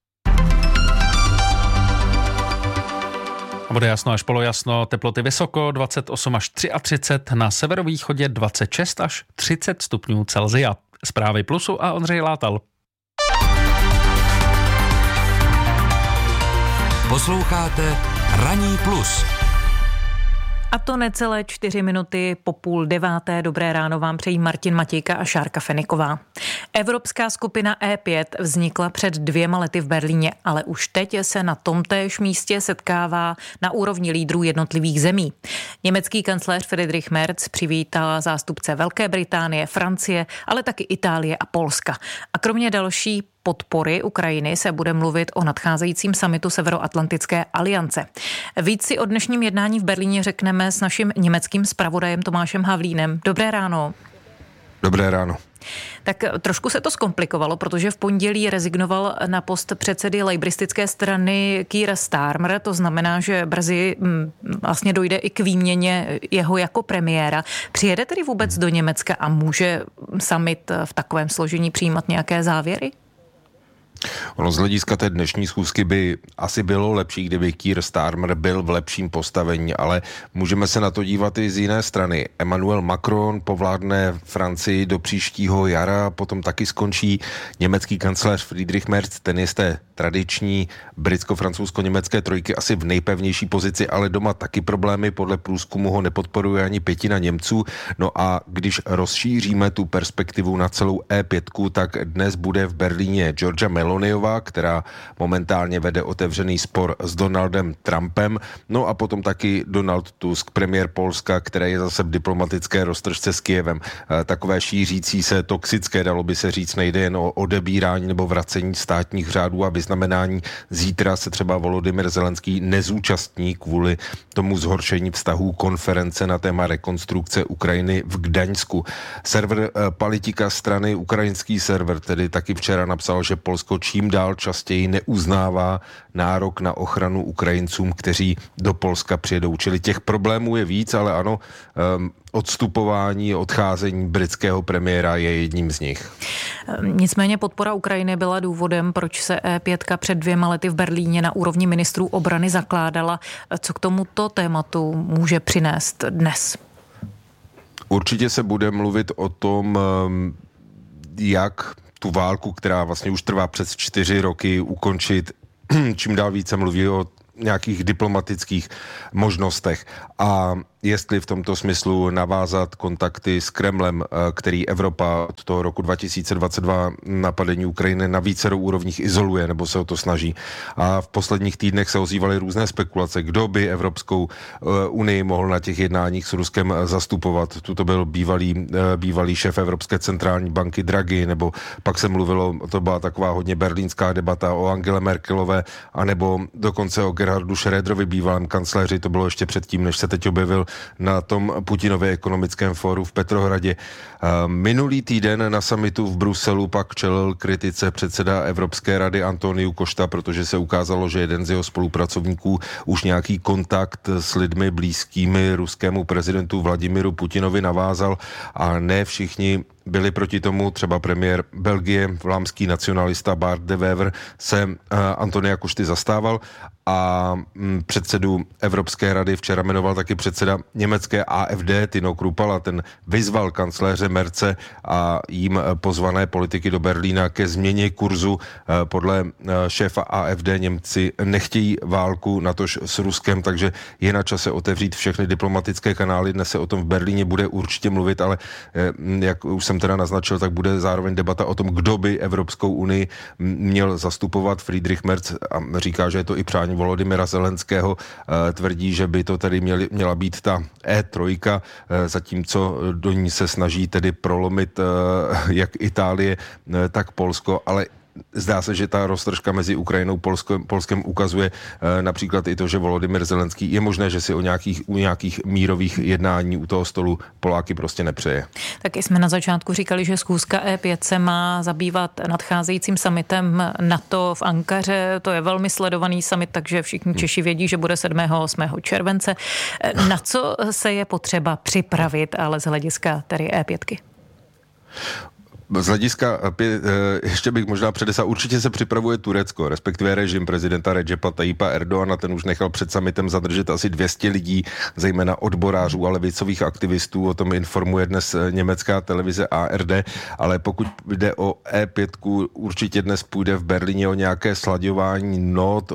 Bude jasno až polojasno, teploty vysoko, 28 až 33, na severovýchodě 26 až 30 stupňů Celsia. Zprávy Plusu a Ondřej Látal. Posloucháte Ranní plus. A to necelé 4 minuty po 8:30. Dobré ráno vám přejí Martin Matějka a Šárka Feniková. Evropská skupina E5 vznikla před 2 lety v Berlíně, ale už teď se na tomtéž místě setkává na úrovni lídrů jednotlivých zemí. Německý kancléř Friedrich Merz přivítal zástupce Velké Británie, Francie, ale taky Itálie a Polska. A kromě další podpory Ukrajiny se bude mluvit o nadcházejícím summitu Severoatlantické aliance. Víc si o dnešním jednání v Berlíně řekneme s naším německým zpravodajem Tomášem Havlínem. Dobré ráno. Dobré ráno. Tak trošku se to zkomplikovalo, protože v pondělí rezignoval na post předsedy lejbristické strany Keir Starmer. To znamená, že brzy vlastně dojde i k výměně jeho jako premiéra. Přijede tedy vůbec do Německa a může summit v takovém složení přijímat nějaké závěry? Ono z hlediska té dnešní schůzky by asi bylo lepší, kdyby Keir Starmer byl v lepším postavení, ale můžeme se na to dívat i z jiné strany. Emmanuel Macron povládne Francii do příštího jara, potom taky skončí německý kancléř Friedrich Merz, ten je z té tradiční britsko-francouzsko-německé trojky asi v nejpevnější pozici, ale doma taky problémy, podle průzkumu ho nepodporuje ani 1/5 Němců. No a když rozšíříme tu perspektivu na celou E5, tak dnes bude v Berlíně Giorgia Meloniová, která momentálně vede otevřený spor s Donaldem Trumpem, no a potom taky Donald Tusk, premiér Polska, který je zase v diplomatické roztržce s Kyjevem. Takové šířící se toxické, dalo by se říct, nejde jen o odebírání nebo vracení státních řádů a vyznamenání. Zítra se třeba Volodymyr Zelenský nezúčastní kvůli tomu zhoršení vztahů konference na téma rekonstrukce Ukrajiny v Gdaňsku. Server Politika strany, ukrajinský server, tedy taky včera napsal, že Polsko čím dál častěji neuznává nárok na ochranu Ukrajincům, kteří do Polska přijedou. Čili těch problémů je víc, ale ano, odstupování, odcházení britského premiéra je jedním z nich. Nicméně podpora Ukrajiny byla důvodem, proč se E5 před 2 lety v Berlíně na úrovni ministrů obrany zakládala. Co k tomuto tématu může přinést dnes? Určitě se bude mluvit o tom, jak tu válku, která vlastně už trvá přes 4 roky, ukončit. Čím dál více mluví o nějakých diplomatických možnostech a jestli v tomto smyslu navázat kontakty s Kremlem, který Evropa od toho roku 2022 napadení Ukrajiny na vícero úrovních izoluje, nebo se o to snaží. A v posledních týdnech se ozývaly různé spekulace, kdo by Evropskou unii mohl na těch jednáních s Ruskem zastupovat. Tuto byl bývalý šéf Evropské centrální banky Draghi, nebo pak se mluvilo, to byla taková hodně berlínská debata o Angele Merkelové, anebo dokonce o Gerhardu Schröderovi, bývalém kancléři, to bylo ještě předtím, než se teď objevil na tom Putinově ekonomickém fóru v Petrohradě. Minulý týden na summitu v Bruselu pak čelil kritice předseda Evropské rady Antoniu Costa, protože se ukázalo, že jeden z jeho spolupracovníků už nějaký kontakt s lidmi blízkými ruskému prezidentu Vladimiru Putinovi navázal a ne všichni byli proti tomu. Třeba premiér Belgie, vlámský nacionalista Bart de Wever se Antonia Costy zastával a předsedu Evropské rady včera jmenoval taky předseda německé AfD Tino Kruppala. Ten vyzval kancléře Merce a jím pozvané politiky do Berlína ke změně kurzu. Podle šéfa AfD Němci nechtějí válku, natož s Ruskem, takže je na čase otevřít všechny diplomatické kanály. Dnes se o tom v Berlíně bude určitě mluvit, ale jak už jsem teda naznačil, tak bude zároveň debata o tom, kdo by Evropskou unii měl zastupovat. Friedrich Merz a říká, že je to i přání Volodymyra Zelenského, tvrdí, že by to tedy měla být ta E3, zatímco do ní se snaží tedy prolomit jak Itálie, tak Polsko, ale zdá se, že ta roztržka mezi Ukrajinou a Polskem ukazuje například i to, že Volodymyr Zelenský je možné, že si u nějakých mírových jednání u toho stolu Poláky prostě nepřeje. Taky jsme na začátku říkali, že schůzka E5 se má zabývat nadcházejícím summitem NATO v Ankaře. To je velmi sledovaný summit, takže všichni Češi vědí, že bude 7. a 8. července. Na co se je potřeba připravit, ale z hlediska tedy E5? Z hlediska, ještě bych možná předeslal, určitě se připravuje Turecko, respektive režim prezidenta Recepa Tayyipa Erdoğana, ten už nechal před summitem zadržet asi 200 lidí, zejména odborářů a levicových aktivistů, o tom informuje dnes německá televize ARD, ale pokud jde o E5, určitě dnes půjde v Berlíně o nějaké slaďování not,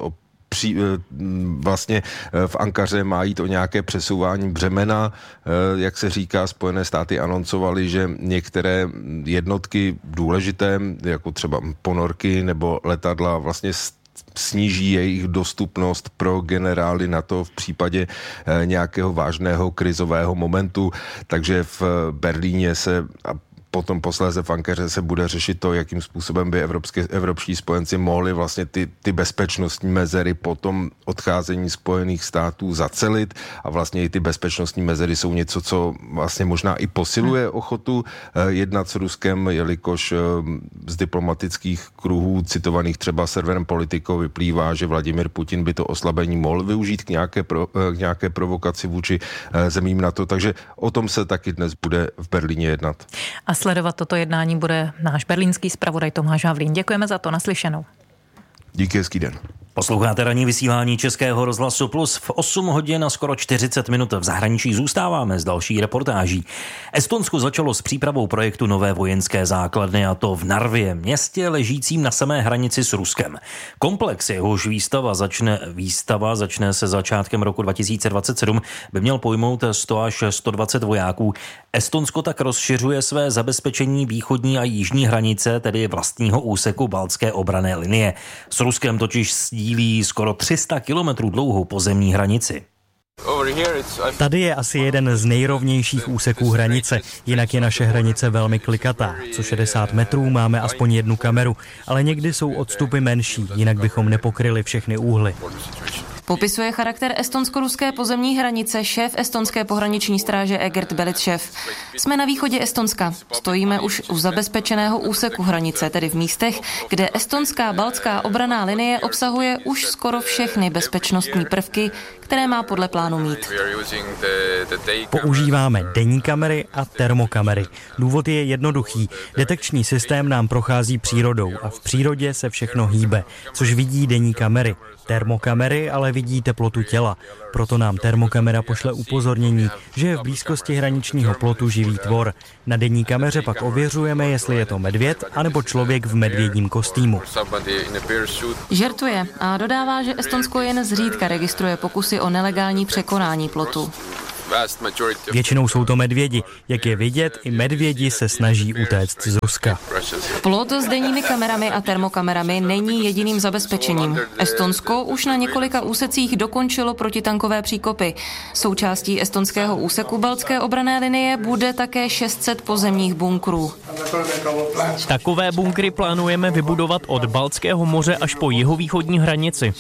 vlastně v Ankaře má jít o nějaké přesouvání břemena. Jak se říká, Spojené státy anoncovaly, že některé jednotky důležité, jako třeba ponorky nebo letadla, vlastně sníží jejich dostupnost pro generály NATO v případě nějakého vážného krizového momentu. Takže v Berlíně se potom posléze v Ankaře se bude řešit to, jakým způsobem by evropští spojenci mohli vlastně ty bezpečnostní mezery po tom odcházení Spojených států zacelit a vlastně i ty bezpečnostní mezery jsou něco, co vlastně možná i posiluje ochotu jednat s Ruskem, jelikož z diplomatických kruhů citovaných třeba serverem Politico vyplývá, že Vladimir Putin by to oslabení mohl využít k nějaké provokaci vůči zemím NATO, takže o tom se taky dnes bude v Berlíně jednat. A sledovat toto jednání bude náš berlínský zpravodaj Tomáš Havlín. Děkujeme za to, naslyšenou. Díky, hezký den. Posloucháte ranní vysílání Českého rozhlasu Plus. V 8 hodin a skoro 40 minut v zahraničí zůstáváme s další reportáží. Estonsko začalo s přípravou projektu nové vojenské základny, a to v Narvě, městě ležícím na samé hranici s Ruskem. Komplex, jehož výstava začne se začátkem roku 2027, by měl pojmout 100 až 120 vojáků. Estonsko tak rozšiřuje své zabezpečení východní a jižní hranice, tedy vlastního úseku baltské obranné linie. S Ruskem totiž sdílí skoro 300 kilometrů dlouhou pozemní hranici. Tady je asi jeden z nejrovnějších úseků hranice, jinak je naše hranice velmi klikatá. Co 60 metrů máme aspoň jednu kameru, ale někdy jsou odstupy menší, jinak bychom nepokryli všechny úhly. Popisuje charakter estonsko-ruské pozemní hranice šéf estonské pohraniční stráže Egert Belitschev. Jsme na východě Estonska. Stojíme už u zabezpečeného úseku hranice, tedy v místech, kde estonská baltská obranná linie obsahuje už skoro všechny bezpečnostní prvky, které má podle plánu mít. Používáme denní kamery a termokamery. Důvod je jednoduchý. Detekční systém nám prochází přírodou a v přírodě se všechno hýbe, což vidí denní kamery. Termokamery ale vidí teplotu těla. Proto nám termokamera pošle upozornění, že je v blízkosti hraničního plotu živý tvor. Na denní kameře pak ověřujeme, jestli je to medvěd anebo člověk v medvědím kostýmu. Žertuje a dodává, že Estonsko jen zřídka registruje pokusy o nelegální překonání plotu. Většinou jsou to medvědi. Jak je vidět, i medvědi se snaží utéct z Ruska. Plot s denními kamerami a termokamerami není jediným zabezpečením. Estonsko už na několika úsecích dokončilo protitankové příkopy. Součástí estonského úseku baltské obranné linie bude také 600 pozemních bunkrů. Takové bunkry plánujeme vybudovat od Baltského moře až po jihovýchodní hranici.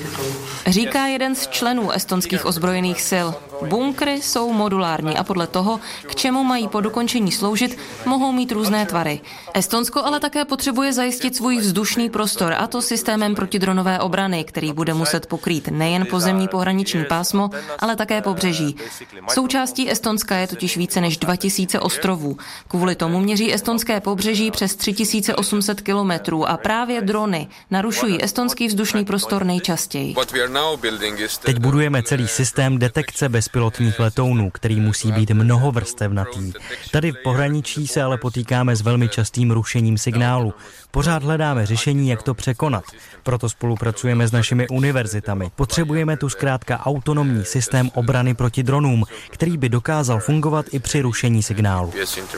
Říká jeden z členů estonských ozbrojených sil. Bunkry jsou modulární a podle toho, k čemu mají po dokončení sloužit, mohou mít různé tvary. Estonsko ale také potřebuje zajistit svůj vzdušný prostor, a to systémem protidronové obrany, který bude muset pokrýt nejen pozemní pohraniční pásmo, ale také pobřeží. Součástí Estonska je totiž více než 2000 ostrovů. Kvůli tomu měří estonské pobřeží přes 3800 kilometrů a právě drony narušují estonský vzdušný prostor nejčastěji. Teď budujeme celý systém detekce bezpilotních letounů, který musí být mnohovrstevnatý. Tady v pohraničí se ale potýkáme s velmi častým rušením signálu. Pořád hledáme řešení, jak to překonat. Proto spolupracujeme s našimi univerzitami. Potřebujeme tu zkrátka autonomní systém obrany proti dronům, který by dokázal fungovat i při rušení signálu.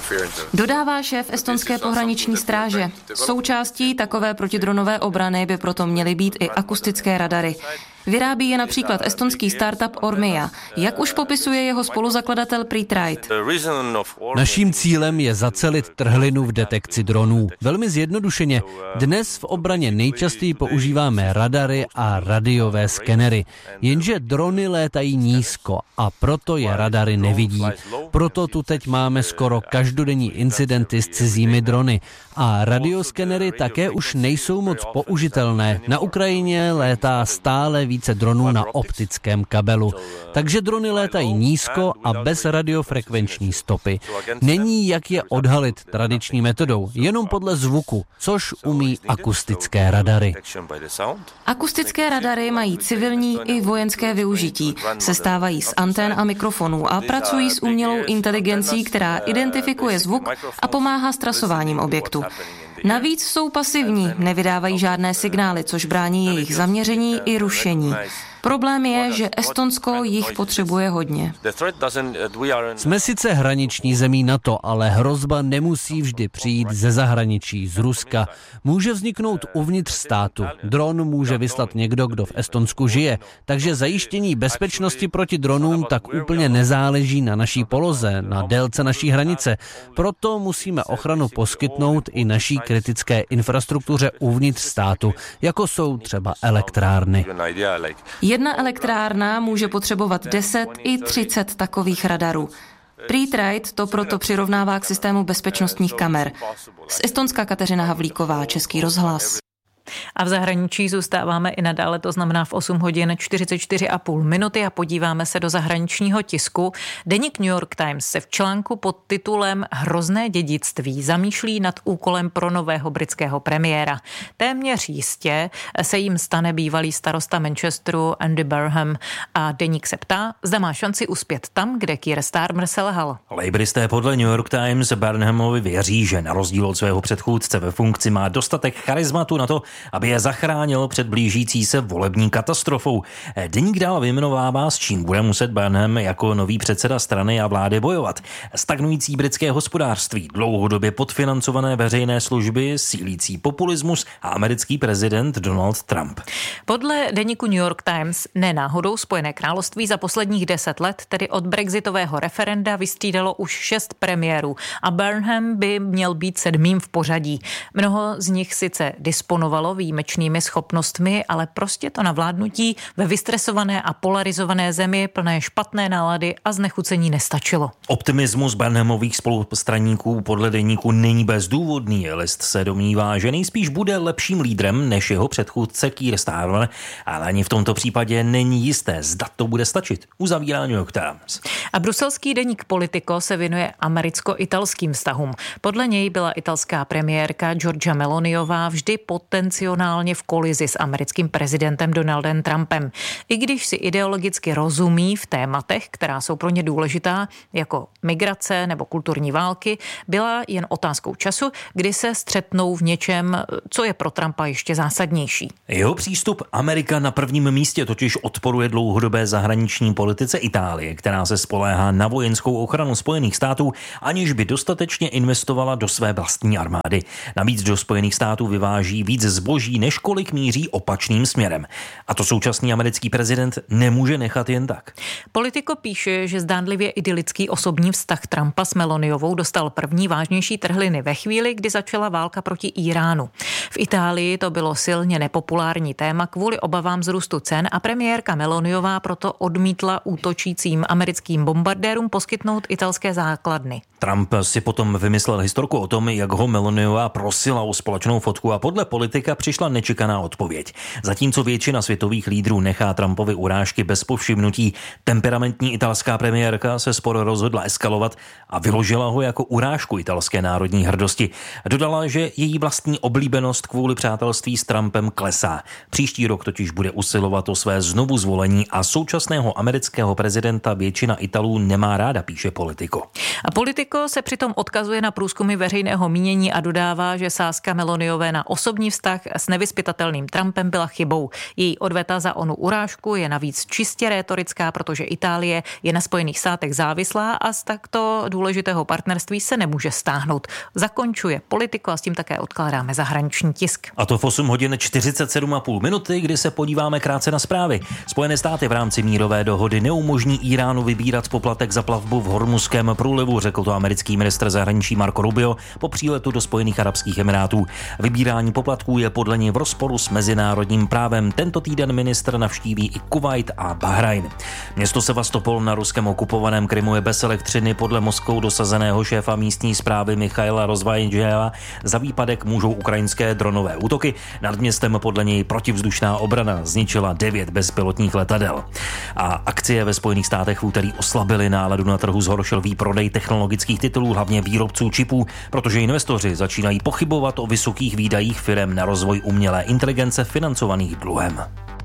Dodává šéf estonské pohraniční stráže. Součástí takové protidronové obrany by proto měly být i akustické radary. Vyrábí je například estonský startup Ormia, jak už popisuje jeho spoluzakladatel Pritrite. Naším cílem je zacelit trhlinu v detekci dronů. Velmi zjednodušeně. Dnes v obraně nejčastěji používáme radary a radiové skenery. Jenže drony létají nízko a proto je radary nevidí. Proto tu teď máme skoro každodenní incidenty s cizími drony. A radioskenery také už nejsou moc použitelné. Na Ukrajině létá stále více dronů na optickém kabelu. Takže drony létají nízko a bez radiofrekvenční stopy. Není jak je odhalit tradiční metodou, jenom podle zvuku, což umí akustické radary. Akustické radary mají civilní i vojenské využití. Sestávají z antén a mikrofonů a pracují s umělou inteligencí, která identifikuje zvuk a pomáhá s trasováním objektu. Navíc jsou pasivní, nevydávají žádné signály, což brání jejich zaměření i rušení. Problém je, že Estonsko jich potřebuje hodně. Jsme sice hraniční zemí NATO, ale hrozba nemusí vždy přijít ze zahraničí, z Ruska. Může vzniknout uvnitř státu. Dron může vyslat někdo, kdo v Estonsku žije, takže zajištění bezpečnosti proti dronům tak úplně nezáleží na naší poloze, na délce naší hranice. Proto musíme ochranu poskytnout i naší kritické infrastruktuře uvnitř státu, jako jsou třeba elektrárny. Jedna elektrárna může potřebovat 10 i 30 takových radarů. Pritrite to proto přirovnává k systému bezpečnostních kamer. Z Estonska Kateřina Havlíková, Český rozhlas. A v zahraničí zůstáváme i nadále, to znamená v 8 hodin 44,5 minuty a podíváme se do zahraničního tisku. Deník New York Times se v článku pod titulem Hrozné dědictví zamýšlí nad úkolem pro nového britského premiéra. Téměř jistě se jim stane bývalý starosta Manchesteru Andy Burnham a deník se ptá, zda má šanci uspět tam, kde Keir Starmer selhal. Laboristé podle New York Times Burnhamovi věří, že na rozdíl od svého předchůdce ve funkci má dostatek charizmatu na to, aby je zachránil před blížící se volební katastrofou. Deník dál vyjmenovává, s čím bude muset Burnham jako nový předseda strany a vlády bojovat. Stagnující britské hospodářství, dlouhodobě podfinancované veřejné služby, sílící populismus a americký prezident Donald Trump. Podle deníku New York Times nenáhodou Spojené království za posledních 10 let, tedy od brexitového referenda, vystřídalo už 6 premiérů a Burnham by měl být 7. v pořadí. Mnoho z nich sice disponovalo nevyznačovalo výjimečnými schopnostmi, ale prostě to na vládnutí ve vystresované a polarizované zemi plné špatné nálady a znechucení nestačilo. Optimismus Burnhamových spolustraníků podle deníku není bezdůvodný. List se domnívá, že nejspíš bude lepším lídrem než jeho předchůdce Keir Starmer, ale ani v tomto případě není jisté, zda to bude stačit. Uzavírá New York Times. A bruselský deník Politico se věnuje americko-italským vztahům. Podle něj byla italská premiérka Giorgia Meloniová vždy potenciálně v kolizi s americkým prezidentem Donaldem Trumpem. I když si ideologicky rozumí v tématech, která jsou pro ně důležitá, jako migrace nebo kulturní války, byla jen otázkou času, kdy se střetnou v něčem, co je pro Trumpa ještě zásadnější. Jeho přístup Amerika na prvním místě totiž odporuje dlouhodobé zahraniční politice Itálie, která se spoléhá na vojenskou ochranu Spojených států, aniž by dostatečně investovala do své vlastní armády. Navíc do Spojených států vyváží víc zboží, než kolik míří opačným směrem. A to současný americký prezident nemůže nechat jen tak. Politico píše, že zdánlivě idylický osobní vztah Trumpa s Meloniovou dostal první vážnější trhliny ve chvíli, kdy začala válka proti Iránu. V Itálii to bylo silně nepopulární téma kvůli obavám z růstu cen a premiérka Meloniová proto odmítla útočícím americkým bombardérům poskytnout italské základny. Trump si potom vymyslel historku o tom, jak ho Meloniová prosila o společnou fotku a podle Politika přišla nečekaná odpověď. Zatímco většina světových lídrů nechá Trumpovi urážky bez povšimnutí, temperamentní italská premiérka se spor rozhodla eskalovat a vyložila ho jako urážku italské národní hrdosti. Dodala, že její vlastní oblíbenost kvůli přátelství s Trumpem klesá. Příští rok totiž bude usilovat o své znovu zvolení a současného amerického prezidenta většina Italů nemá ráda, píše Politico. A Politico se přitom odkazuje na průzkumy veřejného mínění a dodává, že sázka Meloniové na osobní vztah s nevyzpytatelným Trumpem byla chybou. Její odveta za onu urážku je navíc čistě rétorická, protože Itálie je na Spojených státech závislá a z takto důležitého partnerství se nemůže stáhnout. Zakončuje Politico a s tím také odkládáme zahraniční tisk. A to v 8 hodin 47,5 minuty, kdy se podíváme krátce na zprávy. Spojené státy v rámci mírové dohody neumožní Iránu vybírat poplatek za plavbu v Hormuzském průlivu, řekl to americký ministr zahraničí Marco Rubio po příletu do Spojených arabských emirátů. Vybírání poplatků je podle něj v rozporu s mezinárodním právem. Tento týden ministr navštíví i Kuvajt a Bahrajn. Město Sevastopol na ruskem okupovaném Krymu je bez elektřiny. Podle Moskvou dosazeného šéfa místní správy Michaila Rozvajenžela za výpadek můžou ukrajinské dronové útoky. Nad městem podle něj protivzdušná obrana zničila 9 bezpilotních letadel. A akcie ve Spojených státech v úterý oslabily, náladu na trhu zhoršil výprodej technologických titulů, hlavně výrobců čipů, protože investoři začínají pochybovat o vysokých výdajích firem na rozvoj umělé inteligence financovaných dluhem.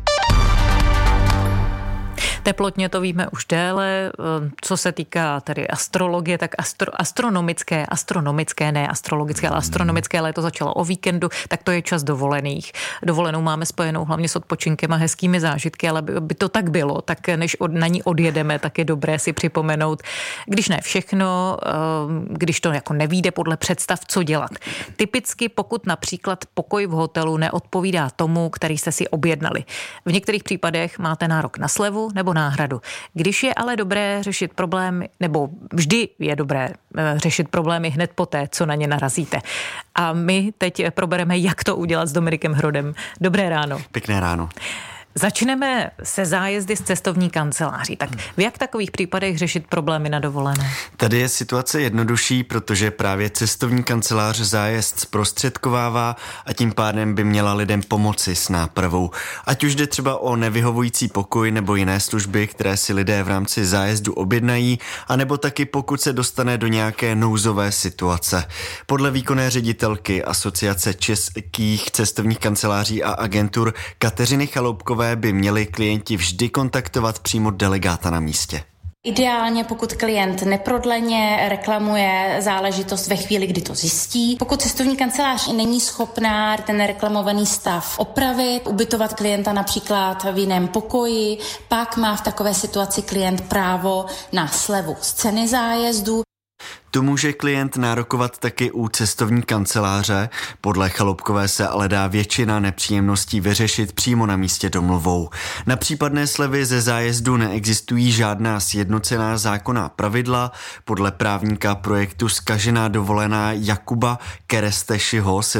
Teplotně to víme už déle, co se týká tedy astrologie, tak astronomické, ne astrologické, ale astronomické léto začalo o víkendu, tak to je čas dovolených. Dovolenou máme spojenou hlavně s odpočinkem a hezkými zážitky, ale by to tak bylo, tak než na ní odjedeme, tak je dobré si připomenout, když ne všechno, když to jako nevyjde podle představ, co dělat. Typicky, pokud například pokoj v hotelu neodpovídá tomu, který jste si objednali. V některých případech máte nárok na slevu nebo náhradu. Když je ale dobré řešit problémy, nebo vždy je dobré řešit problémy hned poté, co na ně narazíte. A my teď probereme, jak to udělat s Dominikem Hrodem. Dobré ráno. Pěkné ráno. Začneme se zájezdy z cestovní kanceláří. Tak v jak takových případech řešit problémy na dovolené? Tady je situace jednodušší, protože právě cestovní kancelář zájezd zprostředkovává a tím pádem by měla lidem pomoci s nápravou. Ať už jde třeba o nevyhovující pokoj nebo jiné služby, které si lidé v rámci zájezdu objednají, anebo taky pokud se dostane do nějaké nouzové situace. Podle výkonné ředitelky Asociace českých cestovních kanceláří a agentur Kateřiny Chaloupkové by měli klienti vždy kontaktovat přímo delegáta na místě. Ideálně, pokud klient neprodleně reklamuje záležitost ve chvíli, kdy to zjistí. Pokud cestovní kancelář není schopná ten reklamovaný stav opravit, ubytovat klienta například v jiném pokoji, pak má v takové situaci klient právo na slevu z ceny zájezdu. Tu může klient nárokovat taky u cestovní kanceláře. Podle Chaloupkové se ale dá většina nepříjemností vyřešit přímo na místě domluvou. Na případné slevy ze zájezdu neexistují žádná sjednocená zákonná pravidla. Podle právníka projektu Zkažená dovolená Jakuba Kerestešiho se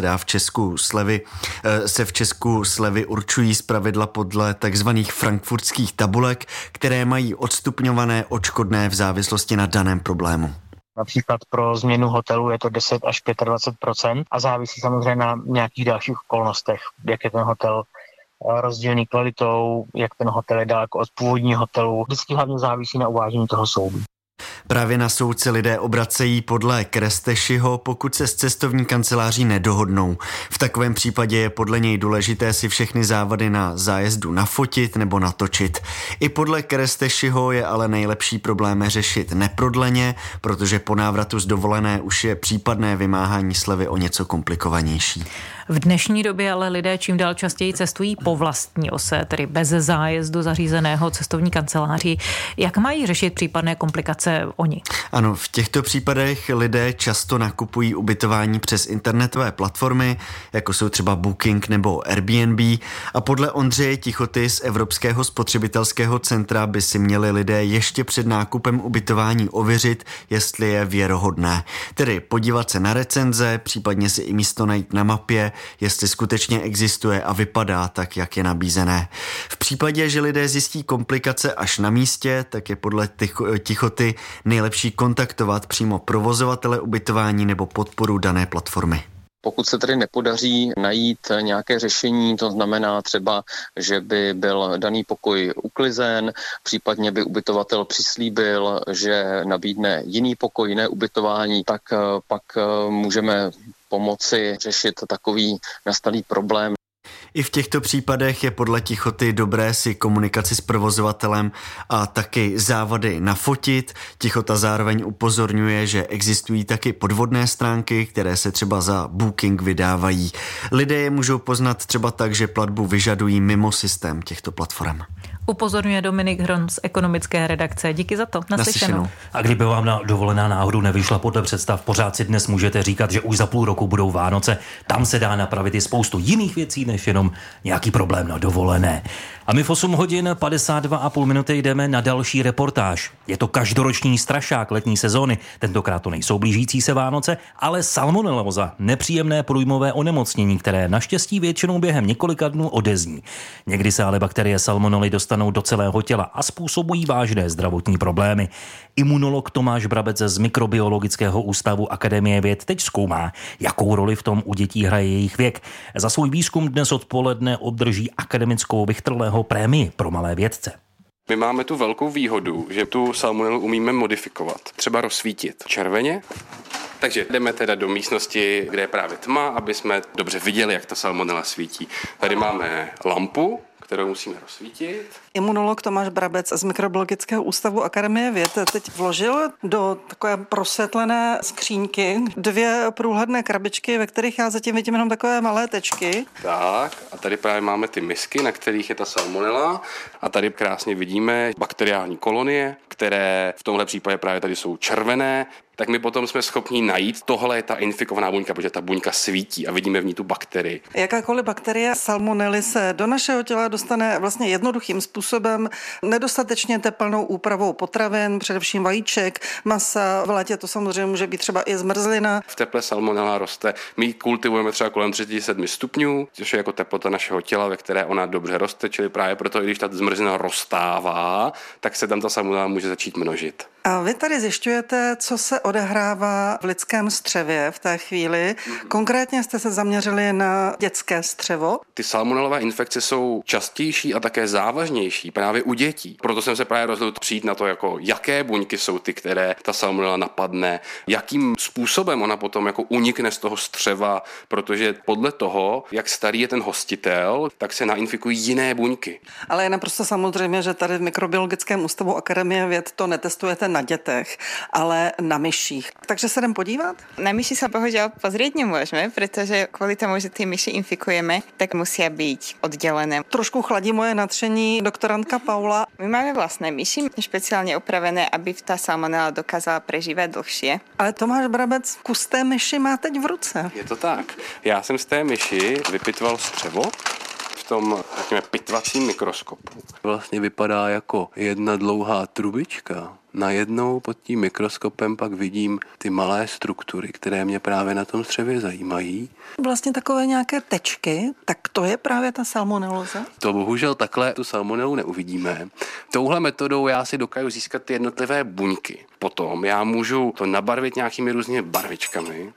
v Česku slevy určují zpravidla podle takzvaných frankfurtských tabulek, které mají odstupňované odškodné v závislosti na daném problému. Například pro změnu hotelu je to 10 až 25% a závisí samozřejmě na nějakých dalších okolnostech, jak je ten hotel rozdílný kvalitou, jak ten hotel je daleko od původního hotelu. Vždycky hlavně závisí na uvážení toho soudu. Právě na soud se lidé obracejí podle Kerestešiho, pokud se s cestovní kanceláří nedohodnou. V takovém případě je podle něj důležité si všechny závady na zájezdu nafotit nebo natočit. I podle Kerestešiho je ale nejlepší problémy řešit neprodleně, protože po návratu z dovolené už je případné vymáhání slevy o něco komplikovanější. V dnešní době ale lidé čím dál častěji cestují po vlastní ose, tedy bez zájezdu zařízeného cestovní kanceláří. Jak mají řešit případné komplikace oni? Ano, v těchto případech lidé často nakupují ubytování přes internetové platformy, jako jsou třeba Booking nebo Airbnb, a podle Ondřeje Tichoty z Evropského spotřebitelského centra by si měli lidé ještě před nákupem ubytování ověřit, jestli je věrohodné. Tedy podívat se na recenze, případně si i místo najít na mapě, jestli skutečně existuje a vypadá tak, jak je nabízené. V případě, že lidé zjistí komplikace až na místě, tak je podle Tichoty nejlepší kontaktovat přímo provozovatele ubytování nebo podporu dané platformy. Pokud se tedy nepodaří najít nějaké řešení, to znamená třeba, že by byl daný pokoj uklizen, případně by ubytovatel přislíbil, že nabídne jiný pokoj, jiné ubytování, tak pak můžeme pomoci řešit takový nastalý problém. I v těchto případech je podle Tichoty dobré si komunikaci s provozovatelem a taky závady nafotit. Tichota zároveň upozorňuje, že existují taky podvodné stránky, které se třeba za Booking vydávají. Lidé je můžou poznat třeba tak, že platbu vyžadují mimo systém těchto platform. Upozorňuje Dominik Hron z ekonomické redakce. Díky za to. Naslyšenou. A kdyby vám na dovolená náhodou nevyšla podle představ, pořád si dnes můžete říkat, že už za půl roku budou Vánoce. Tam se dá napravit i spoustu jiných věcí, než jenom nějaký problém na dovolené. A my v 8 hodin 52,5 minuty jdeme na další reportáž. Je to každoroční strašák letní sezóny. Tentokrát to nejsou blížící se Vánoce, ale salmonelóza, nepříjemné průjmové onemocnění, které naštěstí většinou během několika dnů odezní. Někdy se ale bakterie salmonely dostanou do celého těla a způsobují vážné zdravotní problémy. Imunolog Tomáš Brabec z Mikrobiologického ústavu Akademie věd teď zkoumá, jakou roli v tom u dětí hraje jejich věk. Za svůj výzkum dnes odpoledne obdrží akademickou Vychtrlého prémii pro malé vědce. My máme tu velkou výhodu, že tu salmonelu umíme modifikovat, třeba rozsvítit červeně. Takže jdeme teda do místnosti, kde je právě tma, aby jsme dobře viděli, jak ta salmonela svítí. Tady máme lampu, kterou musíme rozsvítit. Imunolog Tomáš Brabec z Mikrobiologického ústavu Akademie věd teď vložil do takové prosvětlené skříňky 2 průhledné krabičky, ve kterých já zatím vidím jenom takové malé tečky. Tak, a tady právě máme ty misky, na kterých je ta salmonela, a tady krásně vidíme bakteriální kolonie, které v tomhle případě právě tady jsou červené. Tak my potom jsme schopni najít, tohle je ta infikovaná buňka, protože ta buňka svítí a vidíme v ní tu bakterii. Jakákoliv bakterie salmonely se do našeho těla dostane vlastně jednoduchým způsobem, nedostatečně teplnou úpravou potravin, především vajíček, masa, v létě to samozřejmě může být třeba i zmrzlina. V teple salmonela roste, my ji kultivujeme třeba kolem 37 stupňů, což je jako teplota našeho těla, ve které ona dobře roste, čili právě proto, když ta zmrzlina roztává, tak se tam ta salmonela může začít množit. A vy tady zjišťujete, co se odehrává v lidském střevě v té chvíli. Konkrétně jste se zaměřili na dětské střevo. Ty salmonelové infekce jsou častější a také závažnější právě u dětí. Proto jsem se právě rozhodl přijít na to, jako jaké buňky jsou ty, které ta salmonela napadne, jakým způsobem ona potom jako unikne z toho střeva, protože podle toho, jak starý je ten hostitel, tak se nainfikují jiné buňky. Ale je naprosto samozřejmě, že tady v Mikrobiologickém ústavu Akademie věd to netestujete na dětech, ale na myších. myších. Takže se jdem podívat? Na myši sa bohužiaľ pozrieť nemôžeme, pretože kvôli tomu, že tie myši infikujeme, tak musia byť oddelené. Trošku chladí moje nadšení doktorantka Paula. My máme vlastné myši, špeciálne upravené, aby tá salmonella dokázala prežívať dlhšie. Ale Tomáš Brabec kus té myši má teď v ruce. Je to tak. Já jsem z té myši vypitval střevo v tom, řekněme, pitvacím mikroskopu. Vlastně vypadá jako jedna dlouhá trubička. Najednou pod tím mikroskopem pak vidím ty malé struktury, které mě právě na tom střevě zajímají. Vlastně takové nějaké tečky, tak to je právě ta salmonelóza? To bohužel takhle tu salmonelu neuvidíme. Touhle metodou já si dokážu získat ty jednotlivé buňky. Potom já můžu to nabarvit nějakými různými barvičkami.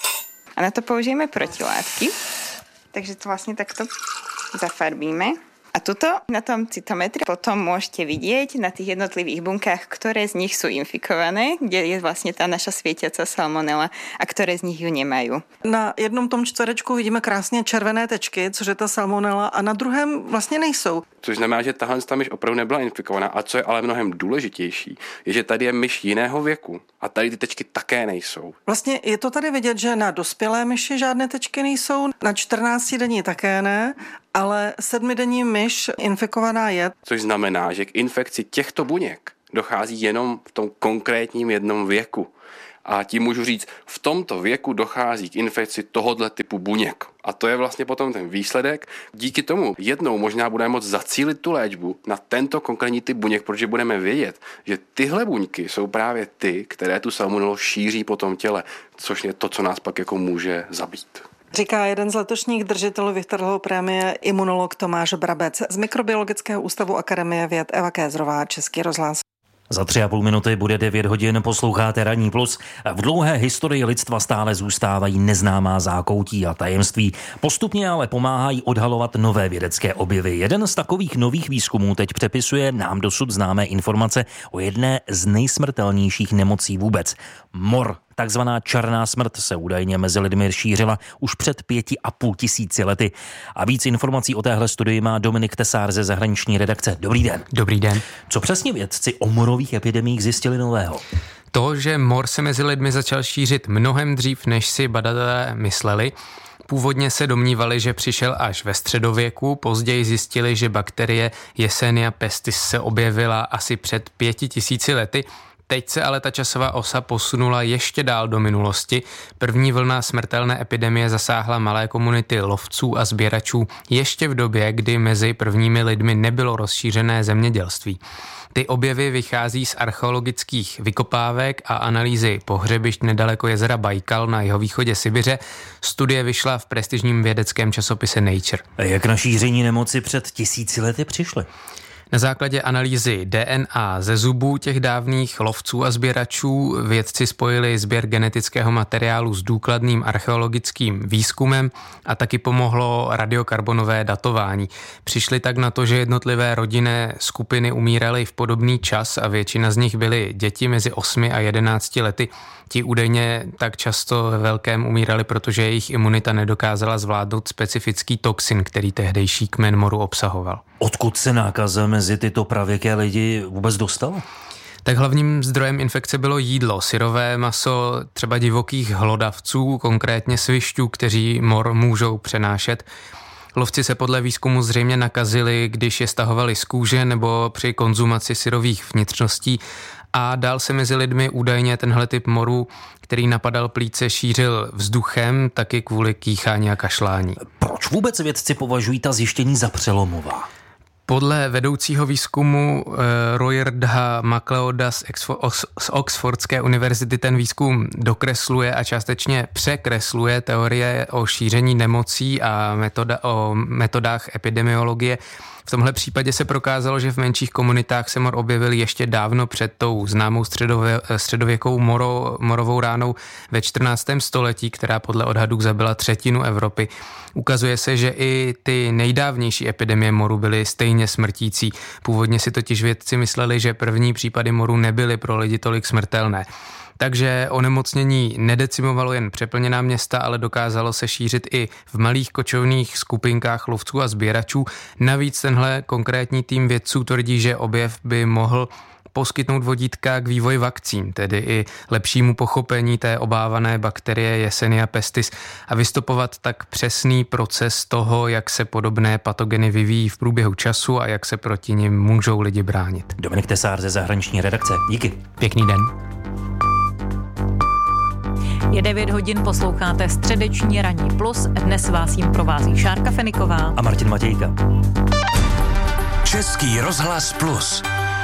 A na to použijeme protilátky, takže to vlastne takto zafarbíme. A tuto na tom cytometri potom môžete vidieť na tých jednotlivých bunkách, ktoré z nich sú infikované, kde je vlastne tá naša svietiaca salmonela a ktoré z nich ju nemajú. Na jednom tom čtverečku vidíme krásně červené tečky, což je ta salmonela, a na druhém vlastně nejsou. Což znamená, že tahle myš opravdu nebyla infikovaná. A co je ale mnohem důležitější, je, že tady je myš jiného věku a tady ty tečky také nejsou. Vlastně je to tady vidět, že na dospělé myši žádné tečky nejsou, na 14denní také ne, ale 7denní myš infikovaná je. Což znamená, že k infekci těchto buněk dochází jenom v tom konkrétním jednom věku. A tím můžu říct, v tomto věku dochází k infekci tohoto typu buněk. A to je vlastně potom ten výsledek. Díky tomu jednou možná budeme moct zacílit tu léčbu na tento konkrétní typ buněk, protože budeme vědět, že tyhle buňky jsou právě ty, které tu salmonelu šíří po tom těle, což je to, co nás pak jako může zabít. Říká jeden z letošních držitelů Victorlovy prémie imunolog Tomáš Brabec. Z Mikrobiologického ústavu Akademie věd Eva Kézrová, Český rozhlas. Za 3,5 minuty bude 9 hodin, posloucháte Ranní plus. V dlouhé historii lidstva stále zůstávají neznámá zákoutí a tajemství. Postupně ale pomáhají odhalovat nové vědecké objevy. Jeden z takových nových výzkumů teď přepisuje nám dosud známé informace o jedné z nejsmrtelnějších nemocí vůbec. Mor. Takzvaná černá smrt se údajně mezi lidmi šířila už před 5,5 tisíci lety. A víc informací o téhle studii má Dominik Tesár ze zahraniční redakce. Dobrý den. Dobrý den. Co přesně vědci o morových epidemiích zjistili nového? To, že mor se mezi lidmi začal šířit mnohem dřív, než si badatelé mysleli. Původně se domnívali, že přišel až ve středověku, později zjistili, že bakterie Yersinia pestis se objevila asi před 5,000 lety. Teď se ale ta časová osa posunula ještě dál do minulosti. První vlna smrtelné epidemie zasáhla malé komunity lovců a sběračů ještě v době, kdy mezi prvními lidmi nebylo rozšířené zemědělství. Ty objevy vychází z archeologických vykopávek a analýzy pohřebišť nedaleko jezera Bajkal na jihovýchodě Sibiře. Studie vyšla v prestižním vědeckém časopise Nature. Jak na šíření nemoci před 1000 lety přišly? Na základě analýzy DNA ze zubů těch dávných lovců a sběračů vědci spojili sběr genetického materiálu s důkladným archeologickým výzkumem a taky pomohlo radiokarbonové datování. Přišli tak na to, že jednotlivé rodinné skupiny umíraly v podobný čas a většina z nich byly děti mezi 8 a 11 lety. Ti údajně tak často ve velkém umírali, protože jejich imunita nedokázala zvládnout specifický toxin, který tehdejší kmen moru obsahoval. Odkud se nákaza mezi tyto pravěké lidi vůbec dostala? Tak hlavním zdrojem infekce bylo jídlo, syrové maso třeba divokých hlodavců, konkrétně svišťů, kteří mor můžou přenášet. Lovci se podle výzkumu zřejmě nakazili, když je stahovali z kůže nebo při konzumaci syrových vnitřností. A dál se mezi lidmi údajně tenhle typ moru, který napadal plíce, šířil vzduchem, taky kvůli kýchání a kašlání. Proč vůbec vědci považují ta zjištění za přelomová? Podle vedoucího výzkumu Royarda MacLeoda z Oxfordské univerzity ten výzkum dokresluje a částečně překresluje teorie o šíření nemocí a o metodách epidemiologie. V tomhle případě se prokázalo, že v menších komunitách se mor objevil ještě dávno před tou známou středověkou morovou ránou ve 14. století, která podle odhadů zabila 1/3 Evropy. Ukazuje se, že i ty nejdávnější epidemie moru byly stejně smrtící. Původně si totiž vědci mysleli, že první případy moru nebyly pro lidi tolik smrtelné. Takže onemocnění nedecimovalo jen přeplněná města, ale dokázalo se šířit i v malých kočovných skupinkách lovců a sběračů. Navíc tenhle konkrétní tým vědců tvrdí, že objev by mohl poskytnout vodítka k vývoji vakcín, tedy i lepšímu pochopení té obávané bakterie Yersinia pestis a vystupovat tak přesný proces toho, jak se podobné patogeny vyvíjí v průběhu času a jak se proti nim můžou lidi bránit. Dominik Tesár ze zahraniční redakce. Díky. Pěkný den. Je 9 hodin, posloucháte středeční Ranní plus. Dnes vás jim provází Šárka Feniková a Martin Matějka. Český rozhlas plus.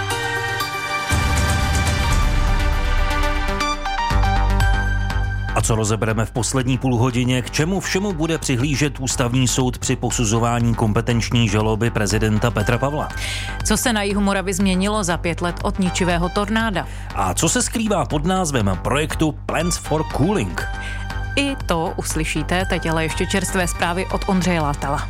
A co rozebereme v poslední půlhodině, k čemu všemu bude přihlížet Ústavní soud při posuzování kompetenční žaloby prezidenta Petra Pavla? Co se na jihu Moravy změnilo za 5 let od ničivého tornáda? A co se skrývá pod názvem projektu Plans for Cooling? I to uslyšíte teď, ale ještě čerstvé zprávy od Ondřeje Látala.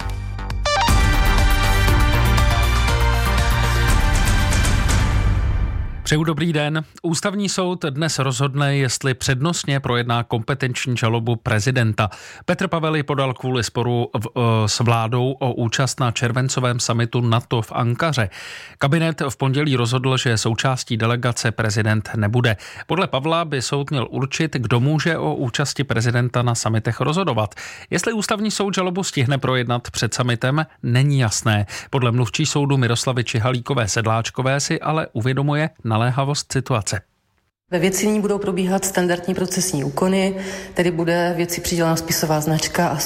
Přeju dobrý den. Ústavní soud dnes rozhodne, jestli přednostně projedná kompetenční žalobu prezidenta. Petr Pavel ji podal kvůli sporu s vládou o účast na červencovém summitu NATO v Ankaře. Kabinet v pondělí rozhodl, že součástí delegace prezident nebude. Podle Pavla by soud měl určit, kdo může o účasti prezidenta na summitech rozhodovat. Jestli Ústavní soud žalobu stihne projednat před summitem, není jasné. Podle mluvčí soudu Miroslavy Čihalíkové Sedláčkové si ale uvědomuje naléhavost situace. Ve věci ní budou probíhat standardní procesní úkony, tedy bude věci přidělena spisová značka a